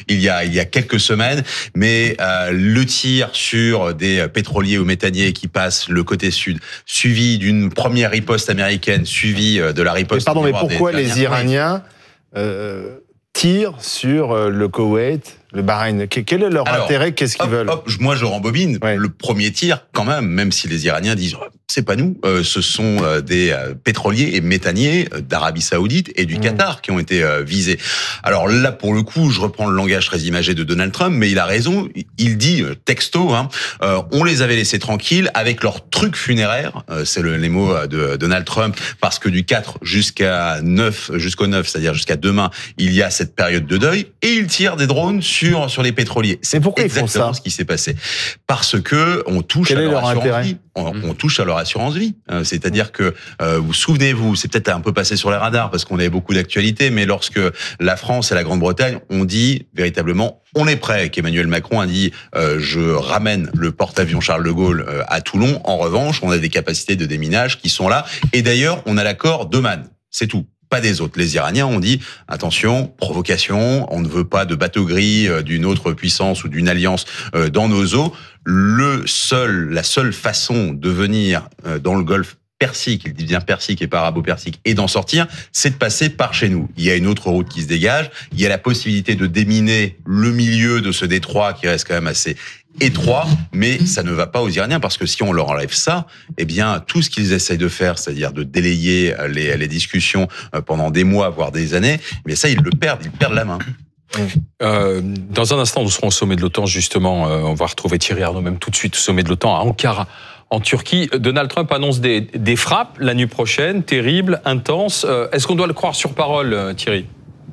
il y a quelques semaines, mais le tir sur des pétroliers ou méthaniers qui passent le côté sud, suivi d'une première riposte américaine, suivi de la riposte... Mais pourquoi les Iraniens tirent sur le Koweït, le Bahreïn? Quel est leur intérêt? Qu'est-ce qu'ils veulent? Moi, je rembobine. Ouais. Le premier tir, quand même si les Iraniens disent c'est pas nous, ce sont des pétroliers et méthaniers d'Arabie Saoudite et du Qatar qui ont été visés. Alors là, pour le coup, je reprends le langage très imagé de Donald Trump, mais il a raison. Il dit texto, on les avait laissés tranquilles avec leurs trucs funéraires. C'est les mots de Donald Trump, parce que du 4 jusqu'au 9, c'est-à-dire jusqu'à demain, il y a cette période de deuil, et ils tirent des drones sur les pétroliers. C'est pourquoi ils font ça? Ce qui s'est passé. Parce que on touche à leur assurance vie. On touche à leur assurance vie. C'est-à-dire que, vous souvenez-vous, c'est peut-être un peu passé sur les radars parce qu'on avait beaucoup d'actualités, mais lorsque la France et la Grande-Bretagne ont dit véritablement on est prêt, qu'Emmanuel Macron a dit je ramène le porte-avions Charles de Gaulle à Toulon. En revanche, on a des capacités de déminage qui sont là. Et d'ailleurs, on a l'accord d'Oman. C'est tout. Pas des autres. Les Iraniens ont dit attention, provocation, on ne veut pas de bateau gris d'une autre puissance ou d'une alliance dans nos eaux. La seule façon de venir dans le Golfe Persique, il dit bien Persique et pas arabo-persique, et d'en sortir, c'est de passer par chez nous. Il y a une autre route qui se dégage, il y a la possibilité de déminer le milieu de ce détroit qui reste quand même assez étroit, mais ça ne va pas aux Iraniens, parce que si on leur enlève ça, eh bien, tout ce qu'ils essayent de faire, c'est-à-dire de délayer les discussions pendant des mois, voire des années, mais ça, ils perdent la main. Dans un instant, nous serons au sommet de l'OTAN, justement. On va retrouver Thierry Arnaud même tout de suite au sommet de l'OTAN à Ankara, en Turquie. Donald Trump annonce des frappes la nuit prochaine, terribles, intenses. Est-ce qu'on doit le croire sur parole, Thierry ?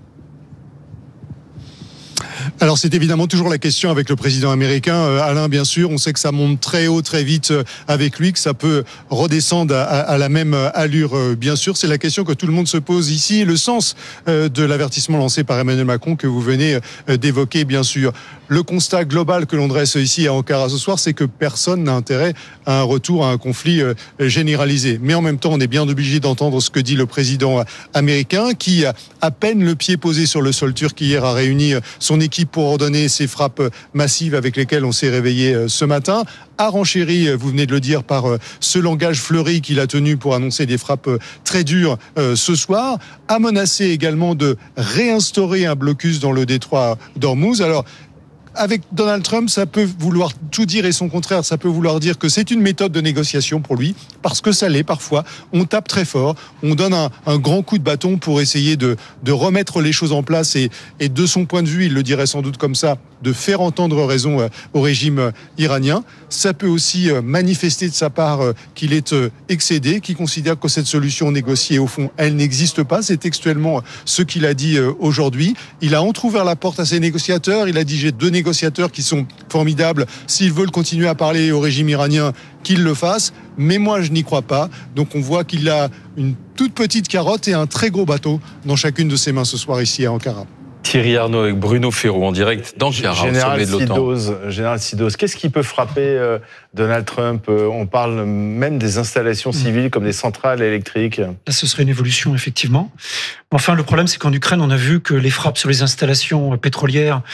Alors c'est évidemment toujours la question avec le président américain, Alain, bien sûr. On sait que ça monte très haut, très vite avec lui, que ça peut redescendre à la même allure, bien sûr. C'est la question que tout le monde se pose ici. Le sens de l'avertissement lancé par Emmanuel Macron que vous venez d'évoquer, bien sûr. Le constat global que l'on dresse ici à Ankara ce soir, c'est que personne n'a intérêt à un retour à un conflit généralisé. Mais en même temps, on est bien obligé d'entendre ce que dit le président américain, qui, à peine le pied posé sur le sol turc hier, a réuni son équipe pour ordonner ces frappes massives avec lesquelles on s'est réveillé ce matin, a renchéri, vous venez de le dire, par ce langage fleuri qu'il a tenu pour annoncer des frappes très dures ce soir, a menacé également de réinstaurer un blocus dans le détroit d'Ormuz. Alors, avec Donald Trump, ça peut vouloir tout dire et son contraire. Ça peut vouloir dire que c'est une méthode de négociation pour lui, parce que ça l'est parfois. On tape très fort, on donne un grand coup de bâton pour essayer de remettre les choses en place et de son point de vue, il le dirait sans doute comme ça, de faire entendre raison au régime iranien. Ça peut aussi manifester de sa part qu'il est excédé, qu'il considère que cette solution négociée, au fond, elle n'existe pas. C'est textuellement ce qu'il a dit aujourd'hui. Il a entrouvert la porte à ses négociateurs. Il a dit j'ai 2 négociateurs qui sont formidables. S'ils veulent continuer à parler au régime iranien, qu'ils le fassent. Mais moi, je n'y crois pas. Donc on voit qu'il a une toute petite carotte et un très gros bateau dans chacune de ses mains ce soir ici à Ankara. Thierry Arnaud avec Bruno Ferraud en direct d'Ankara, au sommet de l'OTAN. Général Sidos, qu'est-ce qui peut frapper Donald Trump? On parle même des installations civiles comme des centrales électriques. Là, ce serait une évolution, effectivement. Enfin, le problème, c'est qu'en Ukraine, on a vu que les frappes sur les installations pétrolières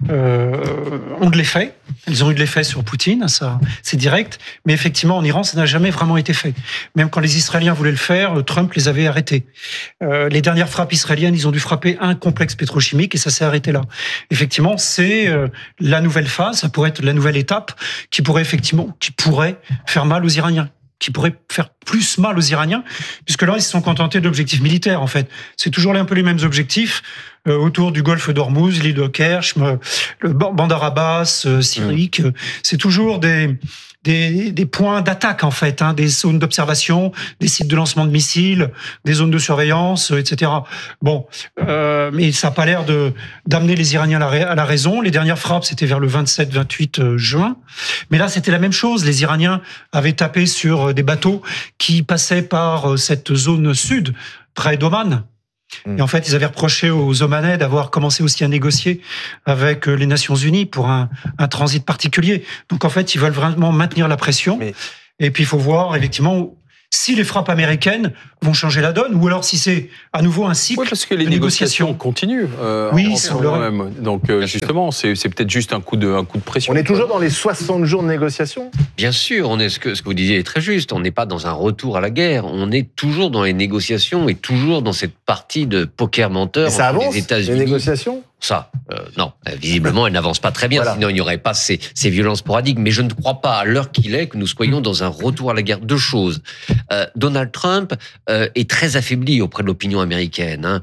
ont de l'effet. Elles ont eu de l'effet sur Poutine, ça, c'est direct. Mais effectivement, en Iran, ça n'a jamais vraiment été fait. Même quand les Israéliens voulaient le faire, Trump les avait arrêtés. Les dernières frappes israéliennes, ils ont dû frapper un complexe pétrochimique et ça s'est arrêté là. Effectivement, c'est la nouvelle phase, ça pourrait être la nouvelle étape qui pourrait faire mal aux Iraniens, qui pourrait faire plus mal aux Iraniens, puisque là, ils se sont contentés d'objectifs militaires, en fait. C'est toujours un peu les mêmes objectifs, autour du golfe d'Ormuz, l'île de Kerch, le Bandar Abbas, Syrique. C'est toujours des points d'attaque, en fait, des zones d'observation, des sites de lancement de missiles, des zones de surveillance, etc. Bon, mais ça n'a pas l'air d'amener les Iraniens à la raison. Les dernières frappes, c'était vers le 27-28 juin. Mais là, c'était la même chose. Les Iraniens avaient tapé sur des bateaux qui passaient par cette zone sud, près d'Oman. Et en fait, ils avaient reproché aux Omanais d'avoir commencé aussi à négocier avec les Nations Unies pour un transit particulier. Donc en fait, ils veulent vraiment maintenir la pression. Et puis il faut voir, effectivement, si les frappes américaines vont changer la donne, ou alors si c'est à nouveau un cycle. Oui, parce que les négociations continuent. Oui, il semblerait. Donc justement, c'est peut-être juste un coup de pression. On est toujours dans les 60 jours de négociation ? Bien sûr, ce que vous disiez est très juste. On n'est pas dans un retour à la guerre. On est toujours dans les négociations et toujours dans cette partie de poker menteur. Et ça entre avance, les États-Unis. les négociations ? Ça, non. Visiblement, elle n'avance pas très bien, Voilà. sinon il n'y aurait pas ces violences sporadiques. Mais je ne crois pas, à l'heure qu'il est, que nous soyons dans un retour à la guerre. Deux choses. Donald Trump est très affaibli auprès de l'opinion américaine.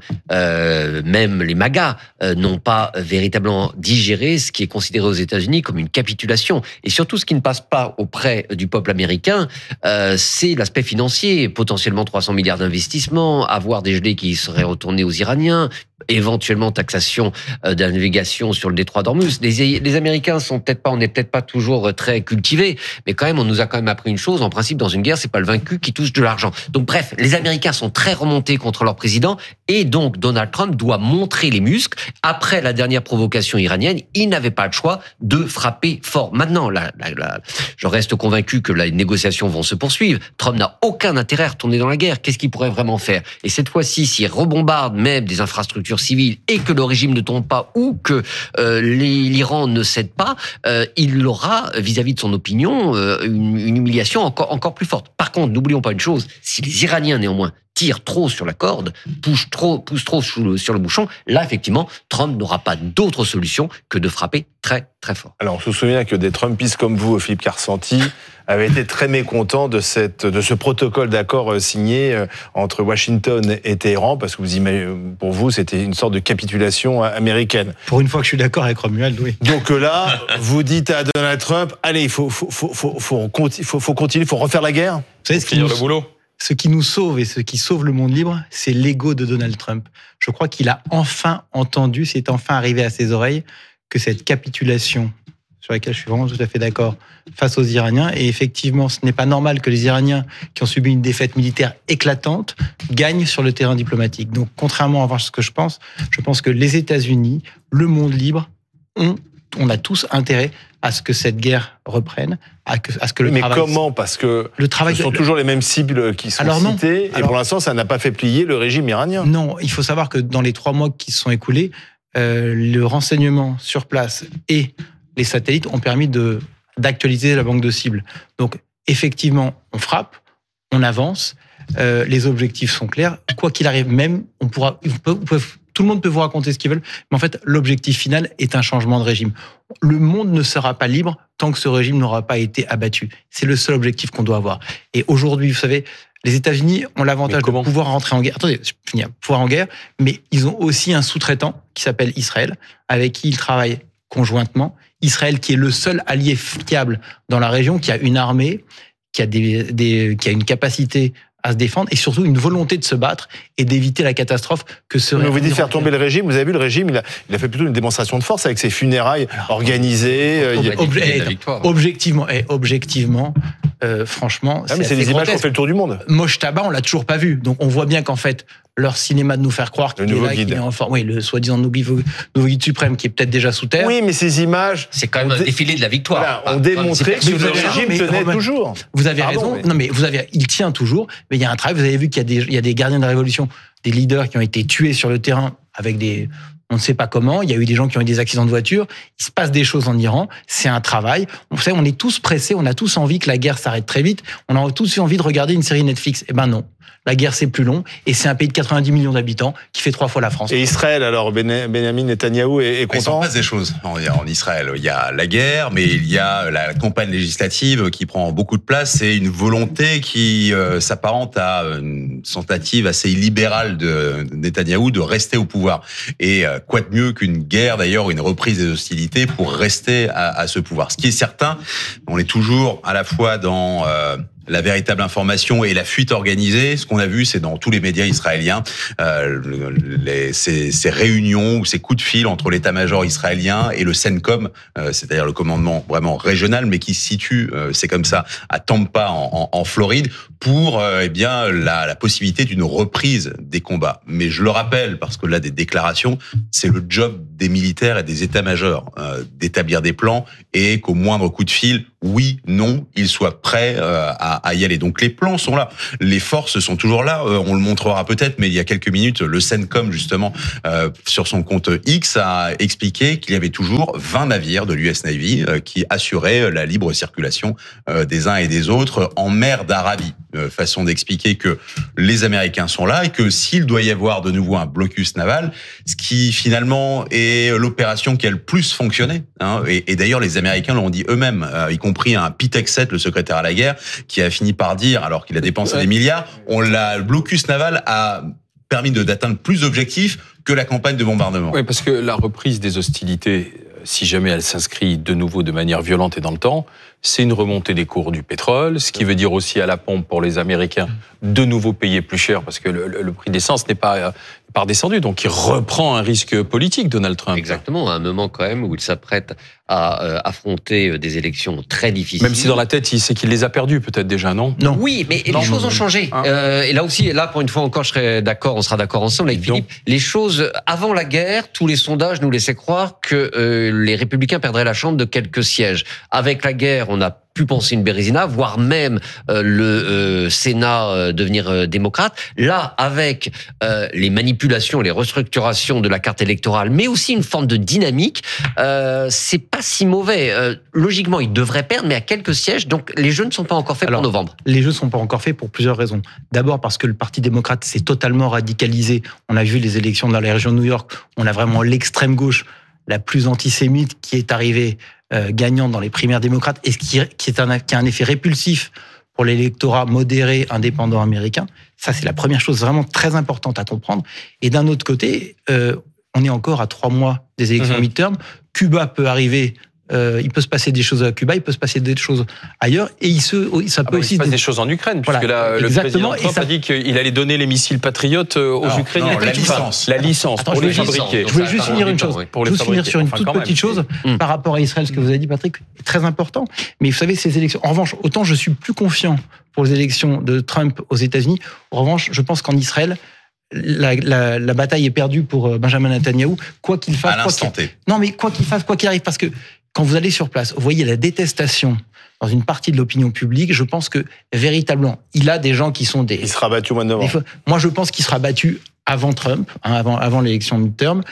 Même les MAGA n'ont pas véritablement digéré ce qui est considéré aux États-Unis comme une capitulation. Et surtout, ce qui ne passe pas auprès du peuple américain, c'est l'aspect financier. Potentiellement 300 milliards d'investissements, avoir des gelées qui seraient retournés aux Iraniens, éventuellement taxation de la navigation sur le détroit d'Ormuz. Les Américains on n'est peut-être pas toujours très cultivés, mais quand même, on nous a quand même appris une chose. En principe, dans une guerre, c'est pas le vaincu qui touche de l'argent. Donc, bref, les Américains sont très remontés contre leur président, et donc Donald Trump doit montrer les muscles. Après la dernière provocation iranienne, il n'avait pas le choix de frapper fort. Maintenant, je reste convaincu que les négociations vont se poursuivre. Trump n'a aucun intérêt à retourner dans la guerre. Qu'est-ce qu'il pourrait vraiment faire ? Et cette fois-ci, s'il rebombarde même des infrastructures civiles et que le régime ne tombe pas ou que l'Iran ne cède pas, il aura, vis-à-vis de son opinion, une humiliation encore plus forte. Par contre, n'oublions pas une chose, si les Iraniens, néanmoins, tirent trop sur la corde, poussent trop sur le bouchon, là, effectivement, Trump n'aura pas d'autre solution que de frapper très, très fort. Alors, on se souvient que des Trumpistes comme vous, Philippe Carsanti, avaient été très mécontents de ce protocole d'accord signé entre Washington et Téhéran, parce que pour vous, c'était une sorte de capitulation américaine. Pour une fois que je suis d'accord avec Romuald, oui. Donc là, vous dites à Donald Trump, allez, il faut continuer, il faut refaire la guerre. Vous savez, ce qui nous sauve et ce qui sauve le monde libre, c'est l'ego de Donald Trump. Je crois qu'il a enfin entendu, c'est enfin arrivé à ses oreilles, que cette capitulation, sur laquelle je suis vraiment tout à fait d'accord, face aux Iraniens, et effectivement, ce n'est pas normal que les Iraniens, qui ont subi une défaite militaire éclatante, gagnent sur le terrain diplomatique. Donc, contrairement à ce que je pense que les États-Unis, le monde libre, on a tous intérêt à ce que cette guerre reprenne, à ce que le travail... Mais comment ? Parce que ce sont toujours les mêmes cibles qui sont citées, et pour l'instant, ça n'a pas fait plier le régime iranien. Non, il faut savoir que dans les 3 mois qui se sont écoulés, le renseignement sur place et les satellites ont permis d'actualiser la banque de cibles. Donc, effectivement, on frappe, on avance, les objectifs sont clairs. Quoi qu'il arrive, même, tout le monde peut vous raconter ce qu'ils veulent, mais en fait, l'objectif final est un changement de régime. Le monde ne sera pas libre tant que ce régime n'aura pas été abattu. C'est le seul objectif qu'on doit avoir. Et aujourd'hui, vous savez, les États-Unis ont l'avantage de pouvoir rentrer en guerre. Attendez, je vais finir. Pouvoir en guerre, mais ils ont aussi un sous-traitant qui s'appelle Israël, avec qui ils travaillent conjointement. Israël, qui est le seul allié fiable dans la région, qui a une armée, qui a une capacité à se défendre et surtout une volonté de se battre et d'éviter la catastrophe que serait... Mais vous dites faire tomber le régime, vous avez vu le régime, il a fait plutôt une démonstration de force avec ses funérailles organisées. Objectivement, franchement... mais c'est des images qui ont fait le tour du monde. Mojtaba, on l'a toujours pas vu. Donc on voit bien qu'en fait, leur cinéma de nous faire croire qu'il est là, qu'il est en forme. Oui, le soi-disant nouveau guide suprême qui est peut-être déjà sous terre. Oui, mais ces images... C'est quand même un défilé de la victoire. Voilà, on démontrait que le régime tenait toujours. Vous avez raison. Non, mais il tient toujours. Mais il y a un travail. Vous avez vu qu'il y a des gardiens de la révolution, des leaders qui ont été tués sur le terrain avec on ne sait pas comment. Il y a eu des gens qui ont eu des accidents de voiture. Il se passe des choses en Iran. C'est un travail. Vous savez, on est tous pressés. On a tous envie que la guerre s'arrête très vite. On a tous envie de regarder une série Netflix. Eh ben non. La guerre, c'est plus long. Et c'est un pays de 90 millions d'habitants qui fait 3 fois la France. Et Israël, alors, Benjamin Netanyahou est content. Il se passe des choses en Israël. Il y a la guerre, mais il y a la campagne législative qui prend beaucoup de place et une volonté qui s'apparente à une tentative assez illibérale de Netanyahou de rester au pouvoir. Et quoi de mieux qu'une guerre, d'ailleurs, une reprise des hostilités pour rester à ce pouvoir. Ce qui est certain, on est toujours à la fois dans... la véritable information et la fuite organisée, ce qu'on a vu, c'est dans tous les médias israéliens, ces réunions ou ces coups de fil entre l'état-major israélien et le CENTCOM, c'est-à-dire le commandement vraiment régional, mais qui se situe, c'est comme ça, à Tampa, en Floride, pour la possibilité d'une reprise des combats. Mais je le rappelle, parce que là, des déclarations, c'est le job des militaires et des états-majors d'établir des plans et qu'au moindre coup de fil, oui, non, il soit prêt à y aller. Donc les plans sont là, les forces sont toujours là. On le montrera peut-être, mais il y a quelques minutes, le CENTCOM justement sur son compte X a expliqué qu'il y avait toujours 20 navires de l'US Navy qui assuraient la libre circulation des uns et des autres en mer d'Arabie. Façon d'expliquer que les Américains sont là et que s'il doit y avoir de nouveau un blocus naval, ce qui finalement est l'opération qui a le plus fonctionné, hein, et d'ailleurs les Américains l'ont dit eux-mêmes, y compris un Pete Hegseth, le secrétaire à la guerre, qui a fini par dire, alors qu'il a dépensé des milliards, le blocus naval a permis d'atteindre plus d'objectifs que la campagne de bombardement. Oui, parce que la reprise des hostilités, si jamais elle s'inscrit de nouveau de manière violente et dans le temps, c'est une remontée des cours du pétrole, ce qui veut dire aussi à la pompe pour les Américains de nouveau payer plus cher parce que le prix d'essence n'est pas redescendu. Donc il reprend un risque politique, Donald Trump. Exactement, à un moment quand même où il s'apprête à affronter des élections très difficiles. Même si dans la tête, il sait qu'il les a perdues peut-être déjà, non ? Non. Oui, mais les choses ont changé. Et là aussi, pour une fois encore, je serai d'accord, on sera d'accord ensemble avec Philippe. Les choses, avant la guerre, tous les sondages nous laissaient croire que les Républicains perdraient la Chambre de quelques sièges. Avec la guerre, on a pu penser une Bérésina, voire même le Sénat devenir démocrate. Là, avec les manipulations, les restructurations de la carte électorale, mais aussi une forme de dynamique, c'est pas si mauvais. Logiquement, ils devraient perdre, mais à quelques sièges. Donc, les jeux ne sont pas encore faits pour novembre. Les jeux ne sont pas encore faits pour plusieurs raisons. D'abord parce que le Parti démocrate s'est totalement radicalisé. On a vu les élections dans la région de New York. On a vraiment l'extrême gauche la plus antisémite qui est arrivée gagnante dans les primaires démocrates et qui a un effet répulsif pour l'électorat modéré indépendant américain. Ça, c'est la première chose vraiment très importante à comprendre. Et d'un autre côté, on est encore à 3 mois des élections midterm. Cuba peut arriver. Il peut se passer des choses à Cuba, il peut se passer des choses ailleurs, et ça peut aussi se passe des choses en Ukraine, puisque là, le président Trump a dit qu'il allait donner les missiles patriotes aux Ukrainiens. La licence pour les fabriquer. Je voulais juste finir une chose. Je voulais finir sur une toute petite chose par rapport à Israël, ce que vous avez dit, Patrick, est très important. Mais vous savez, ces élections. En revanche, autant je suis plus confiant pour les élections de Trump aux États-Unis. En revanche, je pense qu'en Israël, la bataille est perdue pour Benjamin Netanyahou, quoi qu'il fasse. À l'instant T. Non, mais quoi qu'il fasse, quoi qu'il arrive, parce que quand vous allez sur place, vous voyez la détestation dans une partie de l'opinion publique. Je pense que véritablement, il a des gens qui sont des. Il sera battu au mois de novembre. Moi, je pense qu'il sera battu avant Trump, avant l'élection midterm.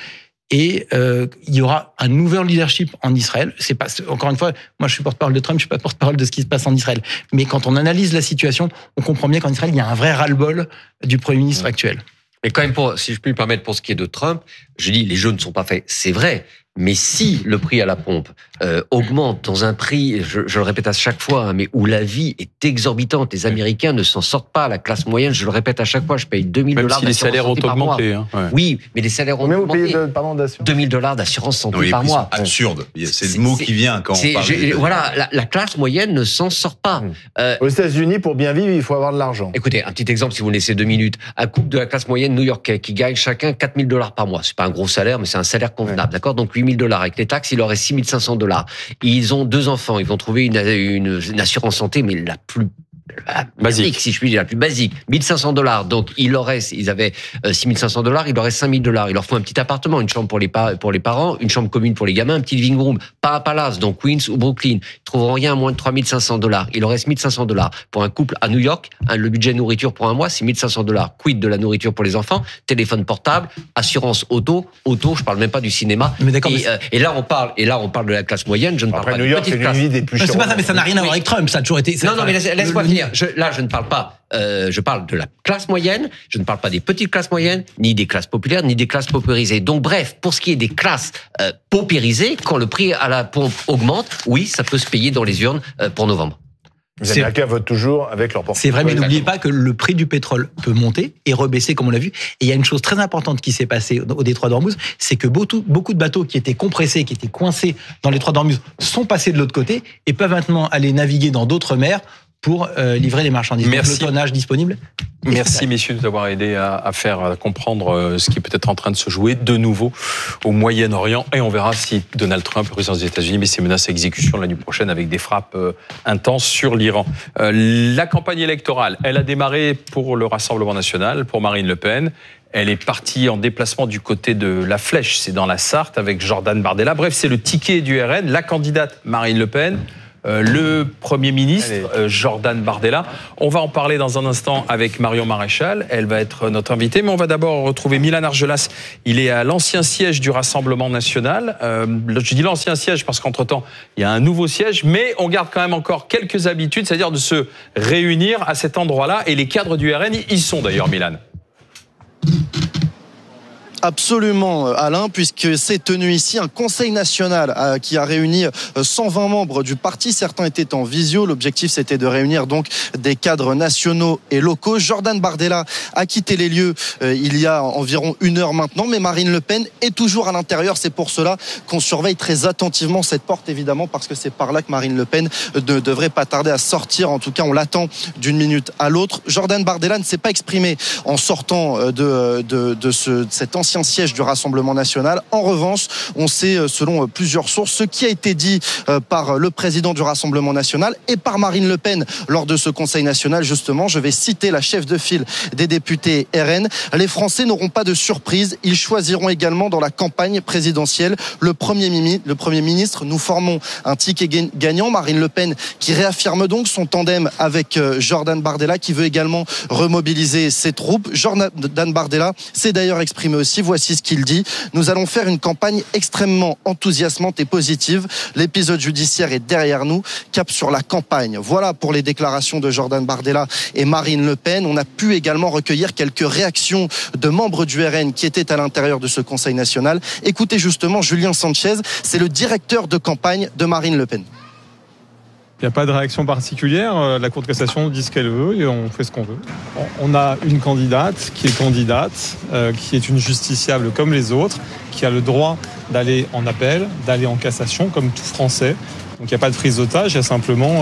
Et il y aura un nouvel leadership en Israël. C'est pas, encore une fois, moi je suis porte-parole de Trump, je suis pas porte-parole de ce qui se passe en Israël. Mais quand on analyse la situation, on comprend bien qu'en Israël, il y a un vrai ras-le-bol du Premier ministre actuel. Mais quand même, si je puis me permettre, pour ce qui est de Trump, je dis les jeux ne sont pas faits, c'est vrai. Mais si le prix à la pompe augmente dans un prix, je le répète à chaque fois, mais où la vie est exorbitante, les Américains ne s'en sortent pas. La classe moyenne, je le répète à chaque fois, je paye $2 000 même si les salaires ont augmenté. Hein. Ouais. Oui, mais les salaires ont augmenté. $2 000 d'assurance santé par mois. C'est absurde. C'est le mot qui vient quand on parle. Voilà, la classe moyenne ne s'en sort pas. Aux États-Unis, pour bien vivre, il faut avoir de l'argent. Écoutez, un petit exemple, si vous me laissez 2 minutes. Un couple de la classe moyenne new-yorkais qui gagne chacun $4 000 par mois. C'est pas un gros salaire, mais c'est un salaire convenable, d'accord? Donc $8 000. Avec les taxes, il leur reste $6 500. Ils ont 2 enfants. Ils vont trouver une assurance santé, mais la plus basique, si je puis dire, la plus basique. $1 500. Donc, il leur reste, ils avaient $6 500, il leur reste $5 000. Il leur faut un petit appartement, une chambre pour les parents, une chambre commune pour les gamins, un petit living room, pas un palace, donc Queens ou Brooklyn. Ils trouveront rien à moins de $3 500. Il leur reste $1 500. Pour un couple à New York, le budget nourriture pour un mois, c'est $1 500. Quid de la nourriture pour les enfants, téléphone portable, assurance auto, je parle même pas du cinéma. Mais d'accord, et là, on parle de la classe moyenne, je ne parle pas New York, de petite classe. Vie des plus c'est pas ça, mais ça n'a rien à voir avec Trump, ça a toujours été. Non, mais laisse-moi finir. Là, je ne parle pas. Je parle de la classe moyenne. Je ne parle pas des petites classes moyennes, ni des classes populaires, ni des classes paupérisées. Donc, bref, pour ce qui est des classes paupérisées, quand le prix à la pompe augmente, oui, ça peut se payer dans les urnes pour novembre. Les Américains votent toujours avec leur porte-monnaie. C'est vrai, mais n'oubliez pas que le prix du pétrole peut monter et rebaisser, comme on l'a vu. Et il y a une chose très importante qui s'est passée au détroit d'Ormuz, c'est que beaucoup de bateaux qui étaient compressés, qui étaient coincés dans le détroit d'Ormuz, sont passés de l'autre côté et peuvent maintenant aller naviguer dans d'autres mers pour livrer les marchandises. Merci. Donc, le tonnage disponible. Merci messieurs de nous avoir aidé à faire comprendre ce qui est peut-être en train de se jouer de nouveau au Moyen-Orient. Et on verra si Donald Trump, président des États-Unis, met ses menaces à exécution l'année prochaine avec des frappes intenses sur l'Iran. La campagne électorale, elle a démarré pour le Rassemblement national, pour Marine Le Pen. Elle est partie en déplacement du côté de la Flèche, c'est dans la Sarthe, avec Jordan Bardella. Bref, c'est le ticket du RN. La candidate Marine Le Pen le Premier ministre, Jordan Bardella. On va en parler dans un instant avec Marion Maréchal. Elle va être notre invitée. Mais on va d'abord retrouver Milan Argelas. Il est à l'ancien siège du Rassemblement national. Je dis l'ancien siège parce qu'entre-temps, il y a un nouveau siège. Mais on garde quand même encore quelques habitudes, c'est-à-dire de se réunir à cet endroit-là. Et les cadres du RN y sont d'ailleurs, Milan. Absolument, Alain, puisque s'est tenu ici un conseil national qui a réuni 120 membres du parti. Certains étaient en visio. L'objectif, c'était de réunir donc des cadres nationaux et locaux. Jordan Bardella a quitté les lieux il y a environ 1 heure maintenant, mais Marine Le Pen est toujours à l'intérieur. C'est pour cela qu'on surveille très attentivement cette porte, évidemment, parce que c'est par là que Marine Le Pen ne devrait pas tarder à sortir. En tout cas, on l'attend d'une minute à l'autre. Jordan Bardella ne s'est pas exprimé en sortant de cet ancien siège du Rassemblement national. En revanche, on sait, selon plusieurs sources, ce qui a été dit par le président du Rassemblement national et par Marine Le Pen lors de ce Conseil national. Justement, je vais citer la chef de file des députés RN. Les Français n'auront pas de surprise. Ils choisiront également dans la campagne présidentielle le Premier ministre. Nous formons un ticket gagnant. Marine Le Pen qui réaffirme donc son tandem avec Jordan Bardella, qui veut également remobiliser ses troupes. Jordan Bardella s'est d'ailleurs exprimé aussi. Voici ce qu'il dit. Nous allons faire une campagne extrêmement enthousiasmante et positive. L'épisode judiciaire est derrière nous. Cap sur la campagne. Voilà pour les déclarations de Jordan Bardella et Marine Le Pen. On a pu également recueillir quelques réactions de membres du RN qui étaient à l'intérieur de ce Conseil national. Écoutez justement Julien Sanchez, c'est le directeur de campagne de Marine Le Pen. Il n'y a pas de réaction particulière. La Cour de cassation dit ce qu'elle veut et on fait ce qu'on veut. On a une candidate, qui est une justiciable comme les autres, qui a le droit d'aller en appel, d'aller en cassation, comme tout Français. Donc il n'y a pas de prise d'otage, il y a simplement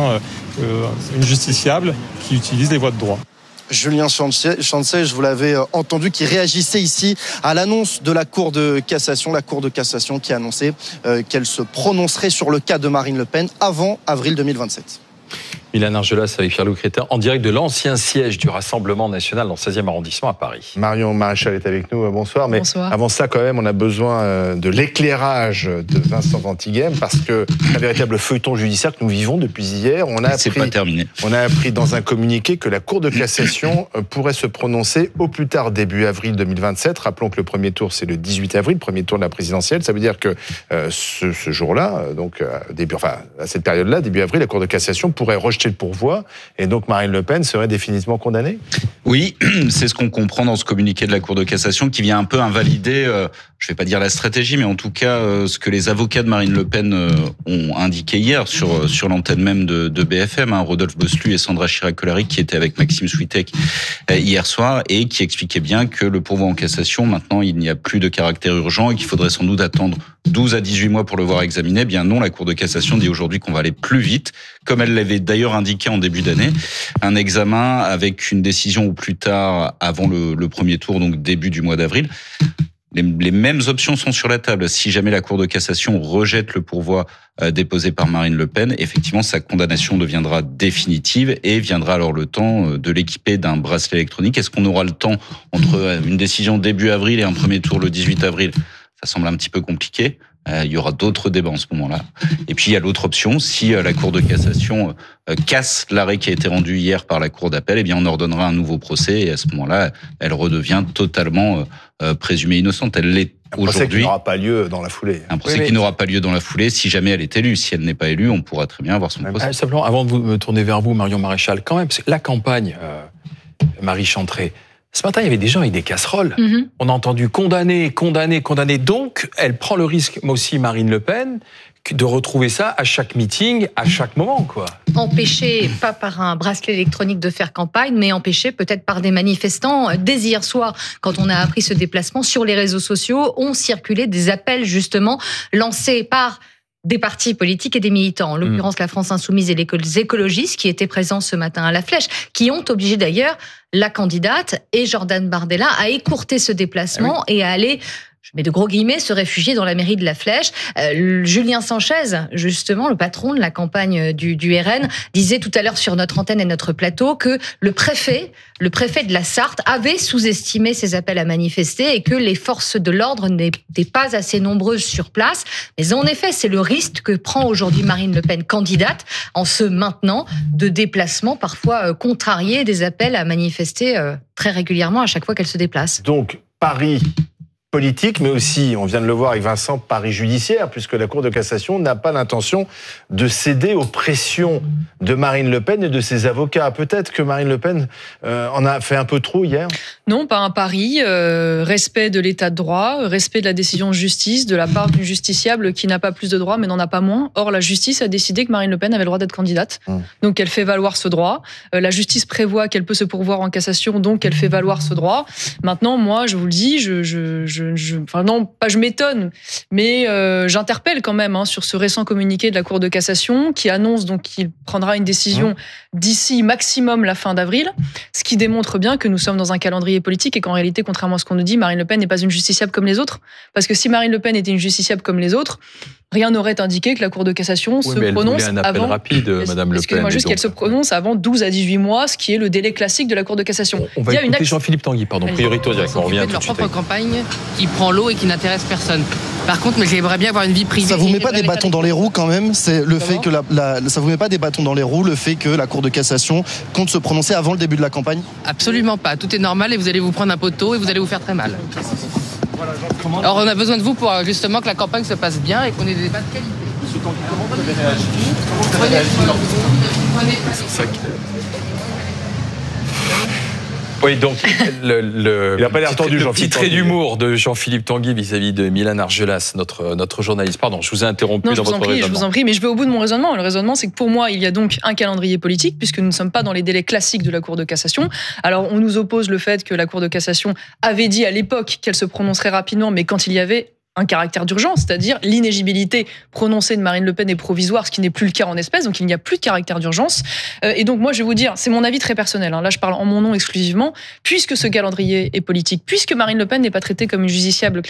une justiciable qui utilise les voies de droit. Julien Sanchez, je vous l'avais entendu, qui réagissait ici à l'annonce de la Cour de cassation qui a annoncé qu'elle se prononcerait sur le cas de Marine Le Pen avant avril 2027. Milan Argelas avec Pierre-Loup Crétin, en direct de l'ancien siège du Rassemblement national dans le 16e arrondissement à Paris. Marion Maréchal est avec nous, bonsoir. Mais bonsoir. Avant ça, quand même, on a besoin de l'éclairage de Vincent Ventighem, parce que un véritable feuilleton judiciaire que nous vivons depuis hier. C'est pas terminé. On a appris dans un communiqué que la Cour de cassation pourrait se prononcer au plus tard début avril 2027. Rappelons que le premier tour, c'est le 18 avril, premier tour de la présidentielle. Ça veut dire que ce jour-là, à cette période-là, début avril, la Cour de cassation pourrait rejeter le pourvoi, et donc Marine Le Pen serait définitivement condamnée ? Oui, c'est ce qu'on comprend dans ce communiqué de la Cour de cassation, qui vient un peu invalider, je vais pas dire la stratégie, mais en tout cas ce que les avocats de Marine Le Pen ont indiqué hier sur l'antenne même de BFM, Rodolphe Boslu et Sandra Chirac-Colary, qui étaient avec Maxime Switek hier soir, et qui expliquaient bien que le pourvoi en cassation, maintenant, il n'y a plus de caractère urgent et qu'il faudrait sans doute attendre 12 à 18 mois pour le voir examiné. Eh bien non, la Cour de cassation dit aujourd'hui qu'on va aller plus vite, comme elle l'avait d'ailleurs indiqué en début d'année. Un examen avec une décision au plus tard avant le premier tour, donc début du mois d'avril. Les mêmes options sont sur la table. Si jamais la Cour de cassation rejette le pourvoi déposé par Marine Le Pen, effectivement, sa condamnation deviendra définitive et viendra alors le temps de l'équiper d'un bracelet électronique. Est-ce qu'on aura le temps entre une décision début avril et un premier tour le 18 avril ? Ça semble un petit peu compliqué. Il y aura d'autres débats en ce moment-là. Et puis il y a l'autre option, si la Cour de cassation casse l'arrêt qui a été rendu hier par la Cour d'appel, eh bien on ordonnera un nouveau procès et à ce moment-là, elle redevient totalement présumée innocente. Elle l'est aujourd'hui. Un procès qui n'aura pas lieu dans la foulée. Un procès qui n'aura pas lieu dans la foulée si jamais elle est élue. Si elle n'est pas élue, on pourra très bien avoir son procès. Simplement, avant de me tourner vers vous, Marion Maréchal, quand même, parce que la campagne, Marie Chantré, ce matin, il y avait des gens avec des casseroles. On a entendu condamner. Donc, elle prend le risque, moi aussi, Marine Le Pen, de retrouver ça à chaque meeting, à chaque moment, quoi. Empêcher, pas par un bracelet électronique de faire campagne, mais empêcher peut-être par des manifestants. Dès hier soir, quand on a appris ce déplacement, sur les réseaux sociaux, ont circulé des appels, justement, lancés par des partis politiques et des militants, en l'occurrence la France Insoumise et les écologistes qui étaient présents ce matin à la Flèche, qui ont obligé d'ailleurs la candidate et Jordan Bardella à écourter ce déplacement et à aller je mets de gros guillemets, se réfugier dans la mairie de La Flèche. Julien Sanchez, justement, le patron de la campagne du RN, disait tout à l'heure sur notre antenne et notre plateau que le préfet de la Sarthe avait sous-estimé ses appels à manifester et que les forces de l'ordre n'étaient pas assez nombreuses sur place. Mais en effet, c'est le risque que prend aujourd'hui Marine Le Pen, candidate, en se maintenant de déplacements parfois contrariés, des appels à manifester très régulièrement à chaque fois qu'elle se déplace. Donc, Paris politique, mais aussi, on vient de le voir avec Vincent, Paris judiciaire, puisque la Cour de cassation n'a pas l'intention de céder aux pressions de Marine Le Pen et de ses avocats. Peut-être que Marine Le Pen en a fait un peu trop hier. Non, pas un pari. Respect de l'état de droit, respect de la décision de justice de la part du justiciable qui n'a pas plus de droits mais n'en a pas moins. Or, la justice a décidé que Marine Le Pen avait le droit d'être candidate. Donc, elle fait valoir ce droit. La justice prévoit qu'elle peut se pourvoir en cassation, donc elle fait valoir ce droit. Maintenant, moi, je vous le dis, je m'étonne, mais j'interpelle quand même sur ce récent communiqué de la Cour de cassation qui annonce donc qu'il prendra une décision d'ici maximum la fin d'avril, ce qui démontre bien que nous sommes dans un calendrier politique et qu'en réalité, contrairement à ce qu'on nous dit, Marine Le Pen n'est pas une justiciable comme les autres. Parce que si Marine Le Pen était une justiciable comme les autres, rien n'aurait indiqué que la Cour de cassation se prononce un appel avant. rapide, Madame Le Pen. Excusez-moi juste qu'elle se prononce avant 12 à 18 mois, ce qui est le délai classique de la Cour de cassation. On va écouter Jean-Philippe Tanguy, priorité au direct. On revient tout de leur suite. propre campagne qui prend l'eau et qui n'intéresse personne. Par contre, mais j'aimerais bien avoir une vie privée. Ça vous met pas des bâtons dans les roues quand même? C'est le fait que ça vous met pas des bâtons dans les roues le fait que la Cour de cassation compte se prononcer avant le début de la campagne? Absolument pas. Tout est normal et vous allez vous prendre un poteau et vous allez vous faire très mal. Alors on a besoin de vous pour justement que la campagne se passe bien et qu'on ait des débats de qualité. Monsieur Tanguy, comment vous avez réagi? Comment vous avez réagi? Oui, donc Il a pas l'air tendu, le petit trait d'humour de Jean-Philippe Tanguy vis-à-vis de Milan Argelas, notre journaliste. Pardon, je vous ai interrompu dans votre raisonnement. Je vous en prie, mais je vais au bout de mon raisonnement. Le raisonnement, c'est que pour moi, il y a donc un calendrier politique, puisque nous ne sommes pas dans les délais classiques de la Cour de cassation. Alors, on nous oppose le fait que la Cour de cassation avait dit à l'époque qu'elle se prononcerait rapidement, mais quand il y avait un caractère d'urgence, c'est-à-dire l'inéligibilité prononcée de Marine Le Pen est provisoire, ce qui n'est plus le cas en espèces, donc il n'y a plus de caractère d'urgence. Et donc moi, je vais vous dire, c'est mon avis très personnel, là je parle en mon nom exclusivement, puisque ce calendrier est politique, puisque Marine Le Pen n'est pas traitée comme une justiciable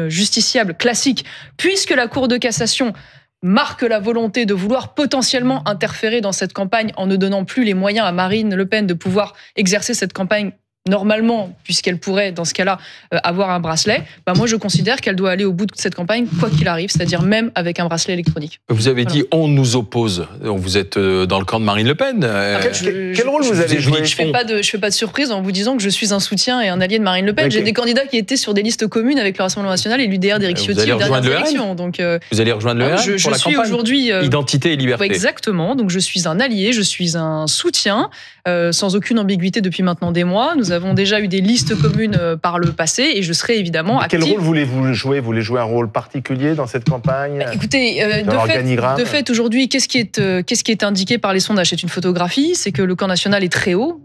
classique, puisque la Cour de cassation marque la volonté de vouloir potentiellement interférer dans cette campagne en ne donnant plus les moyens à Marine Le Pen de pouvoir exercer cette campagne normalement, puisqu'elle pourrait, dans ce cas-là, avoir un bracelet, moi je considère qu'elle doit aller au bout de cette campagne, quoi qu'il arrive, c'est-à-dire même avec un bracelet électronique. Vous avez dit on nous oppose. Vous êtes dans le camp de Marine Le Pen. Quel rôle vous avez joué? Je fais pas de surprise en vous disant que je suis un soutien et un allié de Marine Le Pen. Okay. J'ai des candidats qui étaient sur des listes communes avec le Rassemblement national et l'UDR d'Éric Ciotti aux dernières élections. Donc, vous allez rejoindre le RN pour la campagne aujourd'hui Identité et liberté. Exactement. Donc je suis un allié, je suis un soutien, sans aucune ambiguïté depuis maintenant des mois. Nous avons déjà eu des listes communes par le passé et je serai évidemment active. Quel rôle voulez-vous jouer? Vous voulez jouer un rôle particulier dans cette campagne? Écoutez, de fait aujourd'hui, qu'est-ce qui est indiqué par les sondages? C'est une photographie, c'est que le camp national est très haut,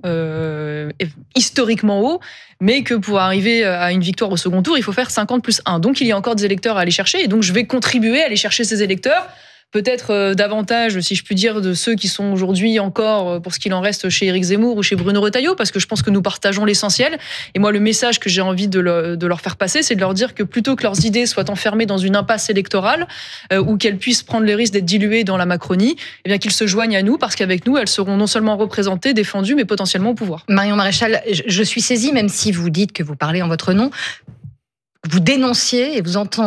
historiquement haut, mais que pour arriver à une victoire au second tour, il faut faire 50 plus 1. Donc il y a encore des électeurs à aller chercher et donc je vais contribuer à aller chercher ces électeurs. Peut-être davantage, si je puis dire, de ceux qui sont aujourd'hui encore, pour ce qu'il en reste, chez Éric Zemmour ou chez Bruno Retailleau, parce que je pense que nous partageons l'essentiel. Et moi, le message que j'ai envie de leur faire passer, c'est de leur dire que plutôt que leurs idées soient enfermées dans une impasse électorale, ou qu'elles puissent prendre le risque d'être diluées dans la Macronie, eh bien qu'ils se joignent à nous, parce qu'avec nous, elles seront non seulement représentées, défendues, mais potentiellement au pouvoir. Marion Maréchal, je suis saisie, même si vous dites que vous parlez en votre nom, vous dénonciez et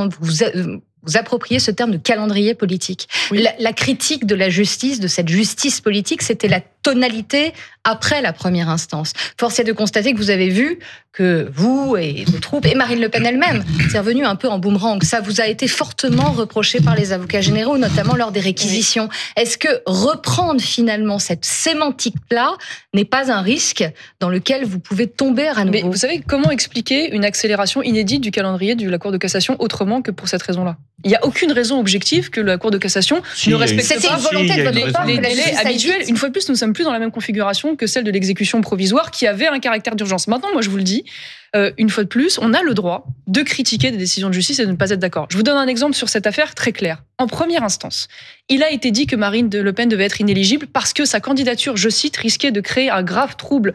vous appropriez ce terme de calendrier politique. Oui. La critique de la justice, de cette justice politique, c'était la tonalité après la première instance. Force est de constater que vous avez vu que vous et vos troupes, et Marine Le Pen elle-même, c'est revenu un peu en boomerang. Ça vous a été fortement reproché par les avocats généraux, notamment lors des réquisitions. Oui. Est-ce que reprendre finalement cette sémantique-là n'est pas un risque dans lequel vous pouvez tomber à nouveau? Mais vous savez, comment expliquer une accélération inédite du calendrier de la Cour de cassation autrement que pour cette raison-là? Il n'y a aucune raison objective que la Cour de cassation ne respecte pas. C'était une volonté de votre part. Les délais habituels. Une fois de plus, nous ne sommes plus dans la même configuration que celle de l'exécution provisoire qui avait un caractère d'urgence. Maintenant, moi, je vous le dis, une fois de plus, on a le droit de critiquer des décisions de justice et de ne pas être d'accord. Je vous donne un exemple sur cette affaire très clair. En première instance, il a été dit que Marine Le Pen devait être inéligible parce que sa candidature, je cite, risquait de créer un grave trouble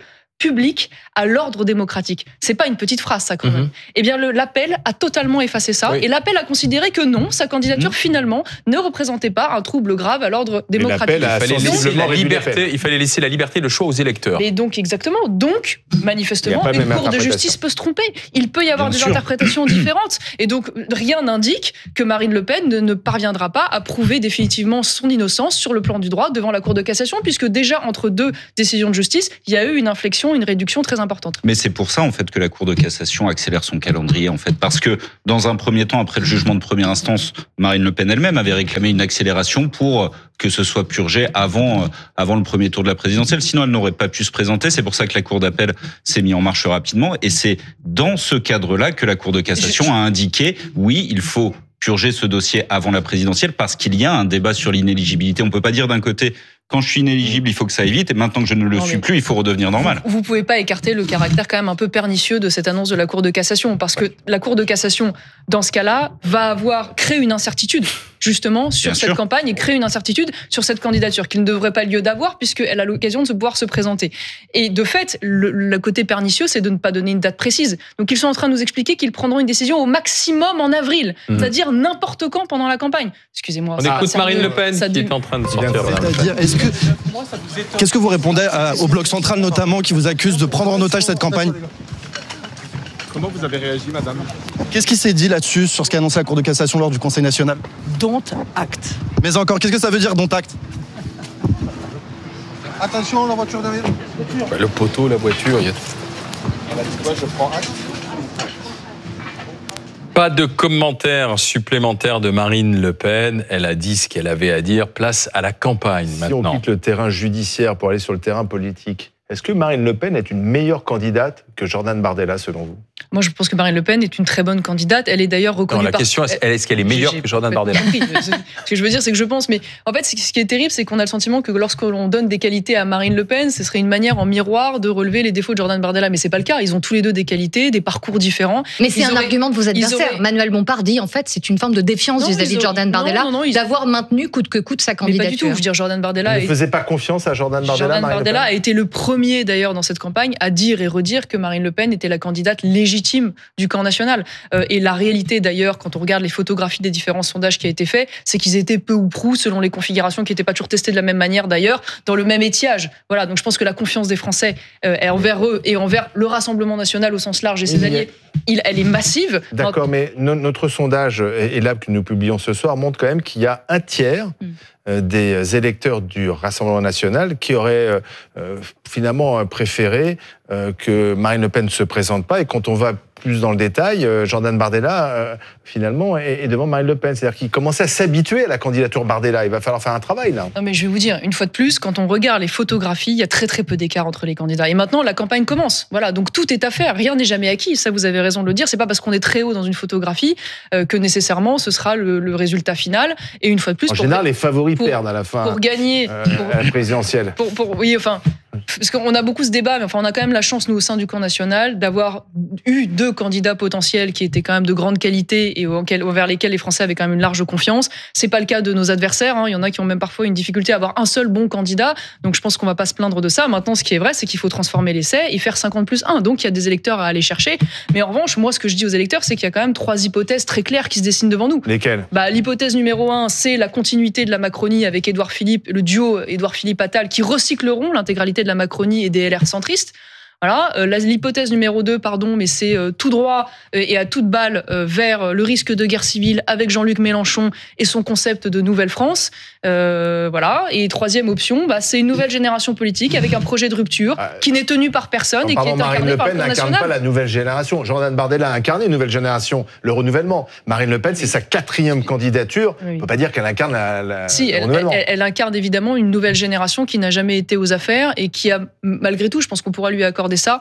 publique à l'ordre démocratique. C'est pas une petite phrase, ça, quand même. Eh bien, l'appel a totalement effacé ça. Et l'appel a considéré que non, sa candidature, finalement, ne représentait pas un trouble grave à l'ordre démocratique. Il fallait laisser la liberté de choix aux électeurs. Et donc, exactement. Donc, manifestement, une cour de justice peut se tromper. Il peut y avoir des interprétations différentes. Et donc, rien n'indique que Marine Le Pen ne parviendra pas à prouver définitivement son innocence sur le plan du droit devant la Cour de cassation, puisque déjà, entre deux décisions de justice, il y a eu une inflexion, une réduction très importante. Mais c'est pour ça, en fait, que la Cour de cassation accélère son calendrier, en fait. Parce que, dans un premier temps, après le jugement de première instance, Marine Le Pen elle-même avait réclamé une accélération pour que ce soit purgé avant le premier tour de la présidentielle. Sinon, elle n'aurait pas pu se présenter. C'est pour ça que la Cour d'appel s'est mise en marche rapidement. Et c'est dans ce cadre-là que la Cour de cassation a indiqué, oui, il faut purger ce dossier avant la présidentielle parce qu'il y a un débat sur l'inéligibilité. On peut pas dire d'un côté, quand je suis inéligible, il faut que ça aille vite, et maintenant que je ne le suis plus, il faut redevenir normal. Vous pouvez pas écarter le caractère quand même un peu pernicieux de cette annonce de la Cour de cassation, parce que la Cour de cassation, dans ce cas-là, va avoir créé une incertitude, justement, sur cette campagne, et créer une incertitude sur cette candidature, qu'il ne devrait pas lieu d'avoir, puisqu'elle a l'occasion de pouvoir se présenter. Et de fait, le côté pernicieux, c'est de ne pas donner une date précise. Donc ils sont en train de nous expliquer qu'ils prendront une décision au maximum en avril, c'est-à-dire n'importe quand pendant la campagne. Excusez-moi. On écoute Marine Le Pen qui est en train de sortir. Qu'est-ce que vous répondez au Bloc central notamment qui vous accuse de prendre en otage cette campagne ? Comment vous avez réagi, madame ? Qu'est-ce qui s'est dit là-dessus, sur ce qu'a annoncé la Cour de cassation lors du Conseil national ? Don't act. Mais encore, qu'est-ce que ça veut dire, don't act ? Attention, la voiture derrière. Le poteau, la voiture, il y a... Elle a dit quoi ? Je prends acte. Pas de commentaires supplémentaires de Marine Le Pen. Elle a dit ce qu'elle avait à dire. Place à la campagne maintenant. Si on quitte le terrain judiciaire pour aller sur le terrain politique, est-ce que Marine Le Pen est une meilleure candidate que Jordan Bardella, selon vous ? Moi, je pense que Marine Le Pen est une très bonne candidate. Elle est d'ailleurs reconnue. Non, la question, est-ce qu'elle est meilleure que Jordan Bardella ? Ce que je veux dire, c'est que je pense. Mais en fait, ce qui est terrible, c'est qu'on a le sentiment que lorsque l'on donne des qualités à Marine Le Pen, ce serait une manière en miroir de relever les défauts de Jordan Bardella. Mais c'est pas le cas. Ils ont tous les deux des qualités, des parcours différents. Mais c'est un argument de vos adversaires. Manuel Bompard dit en fait, c'est une forme de défiance vis-à-vis de Jordan Bardella d'avoir maintenu coûte que coûte sa candidature. Mais pas du tout. Je veux dire, Jordan Bardella. Vous ne faisiez pas confiance à Jordan Bardella. Jordan Bardella a été le premier d'ailleurs dans cette campagne à dire et redire que Marine Le Pen était la candidate légitime du camp national. Et la réalité d'ailleurs, quand on regarde les photographies des différents sondages qui ont été faits, c'est qu'ils étaient peu ou prou, selon les configurations qui n'étaient pas toujours testées de la même manière d'ailleurs, dans le même étiage. Voilà, donc je pense que la confiance des Français envers eux et envers le Rassemblement national au sens large et ses alliés, elle est massive. D'accord, mais notre sondage, et là que nous publions ce soir, montre quand même qu'il y a un tiers des électeurs du Rassemblement national qui auraient finalement préféré que Marine Le Pen ne se présente pas. Et quand on va plus dans le détail, Jordan Bardella, finalement, est devant Marine Le Pen. C'est-à-dire qu'il commençait à s'habituer à la candidature Bardella. Il va falloir faire un travail, là. Non, mais je vais vous dire, une fois de plus, quand on regarde les photographies, il y a très très peu d'écart entre les candidats. Et maintenant, la campagne commence. Voilà, donc tout est à faire. Rien n'est jamais acquis. Ça, vous avez raison de le dire. C'est pas parce qu'on est très haut dans une photographie que nécessairement ce sera le résultat final. Et une fois de plus, en général, les favoris perdent à la fin. Pour gagner, la présidentielle. Oui, enfin. Parce qu'on a beaucoup ce débat, mais enfin, on a quand même la chance, nous, au sein du camp national, d'avoir eu deux candidats potentiels qui étaient quand même de grande qualité et envers lesquels les Français avaient quand même une large confiance. C'est pas le cas de nos adversaires. Hein. Il y en a qui ont même parfois une difficulté à avoir un seul bon candidat. Donc, je pense qu'on va pas se plaindre de ça. Maintenant, ce qui est vrai, c'est qu'il faut transformer l'essai et faire 50+1. Donc, il y a des électeurs à aller chercher. Mais en revanche, moi, ce que je dis aux électeurs, c'est qu'il y a quand même 3 hypothèses très claires qui se dessinent devant nous. Lesquelles ? L'hypothèse numéro 1, c'est la continuité de la Macronie avec Édouard Philippe, le duo Édouard Philippe-Attal, qui recycleront l'intégralité de la Macronie et des LR centristes. Voilà, l'hypothèse numéro 2, mais c'est tout droit et à toute balle vers le risque de guerre civile avec Jean-Luc Mélenchon et son concept de Nouvelle France. Voilà. Et troisième option, c'est une nouvelle génération politique avec un projet de rupture qui n'est tenu par personne et qui est incarné par le Front National. Marine Le Pen n'incarne pas la nouvelle génération. Jordan Bardella a incarné une nouvelle génération, le renouvellement. Marine Le Pen, c'est sa 4e candidature. Oui. On ne peut pas dire qu'elle incarne le renouvellement. Elle incarne évidemment une nouvelle génération qui n'a jamais été aux affaires et qui a, malgré tout, je pense qu'on pourra lui accorder ça,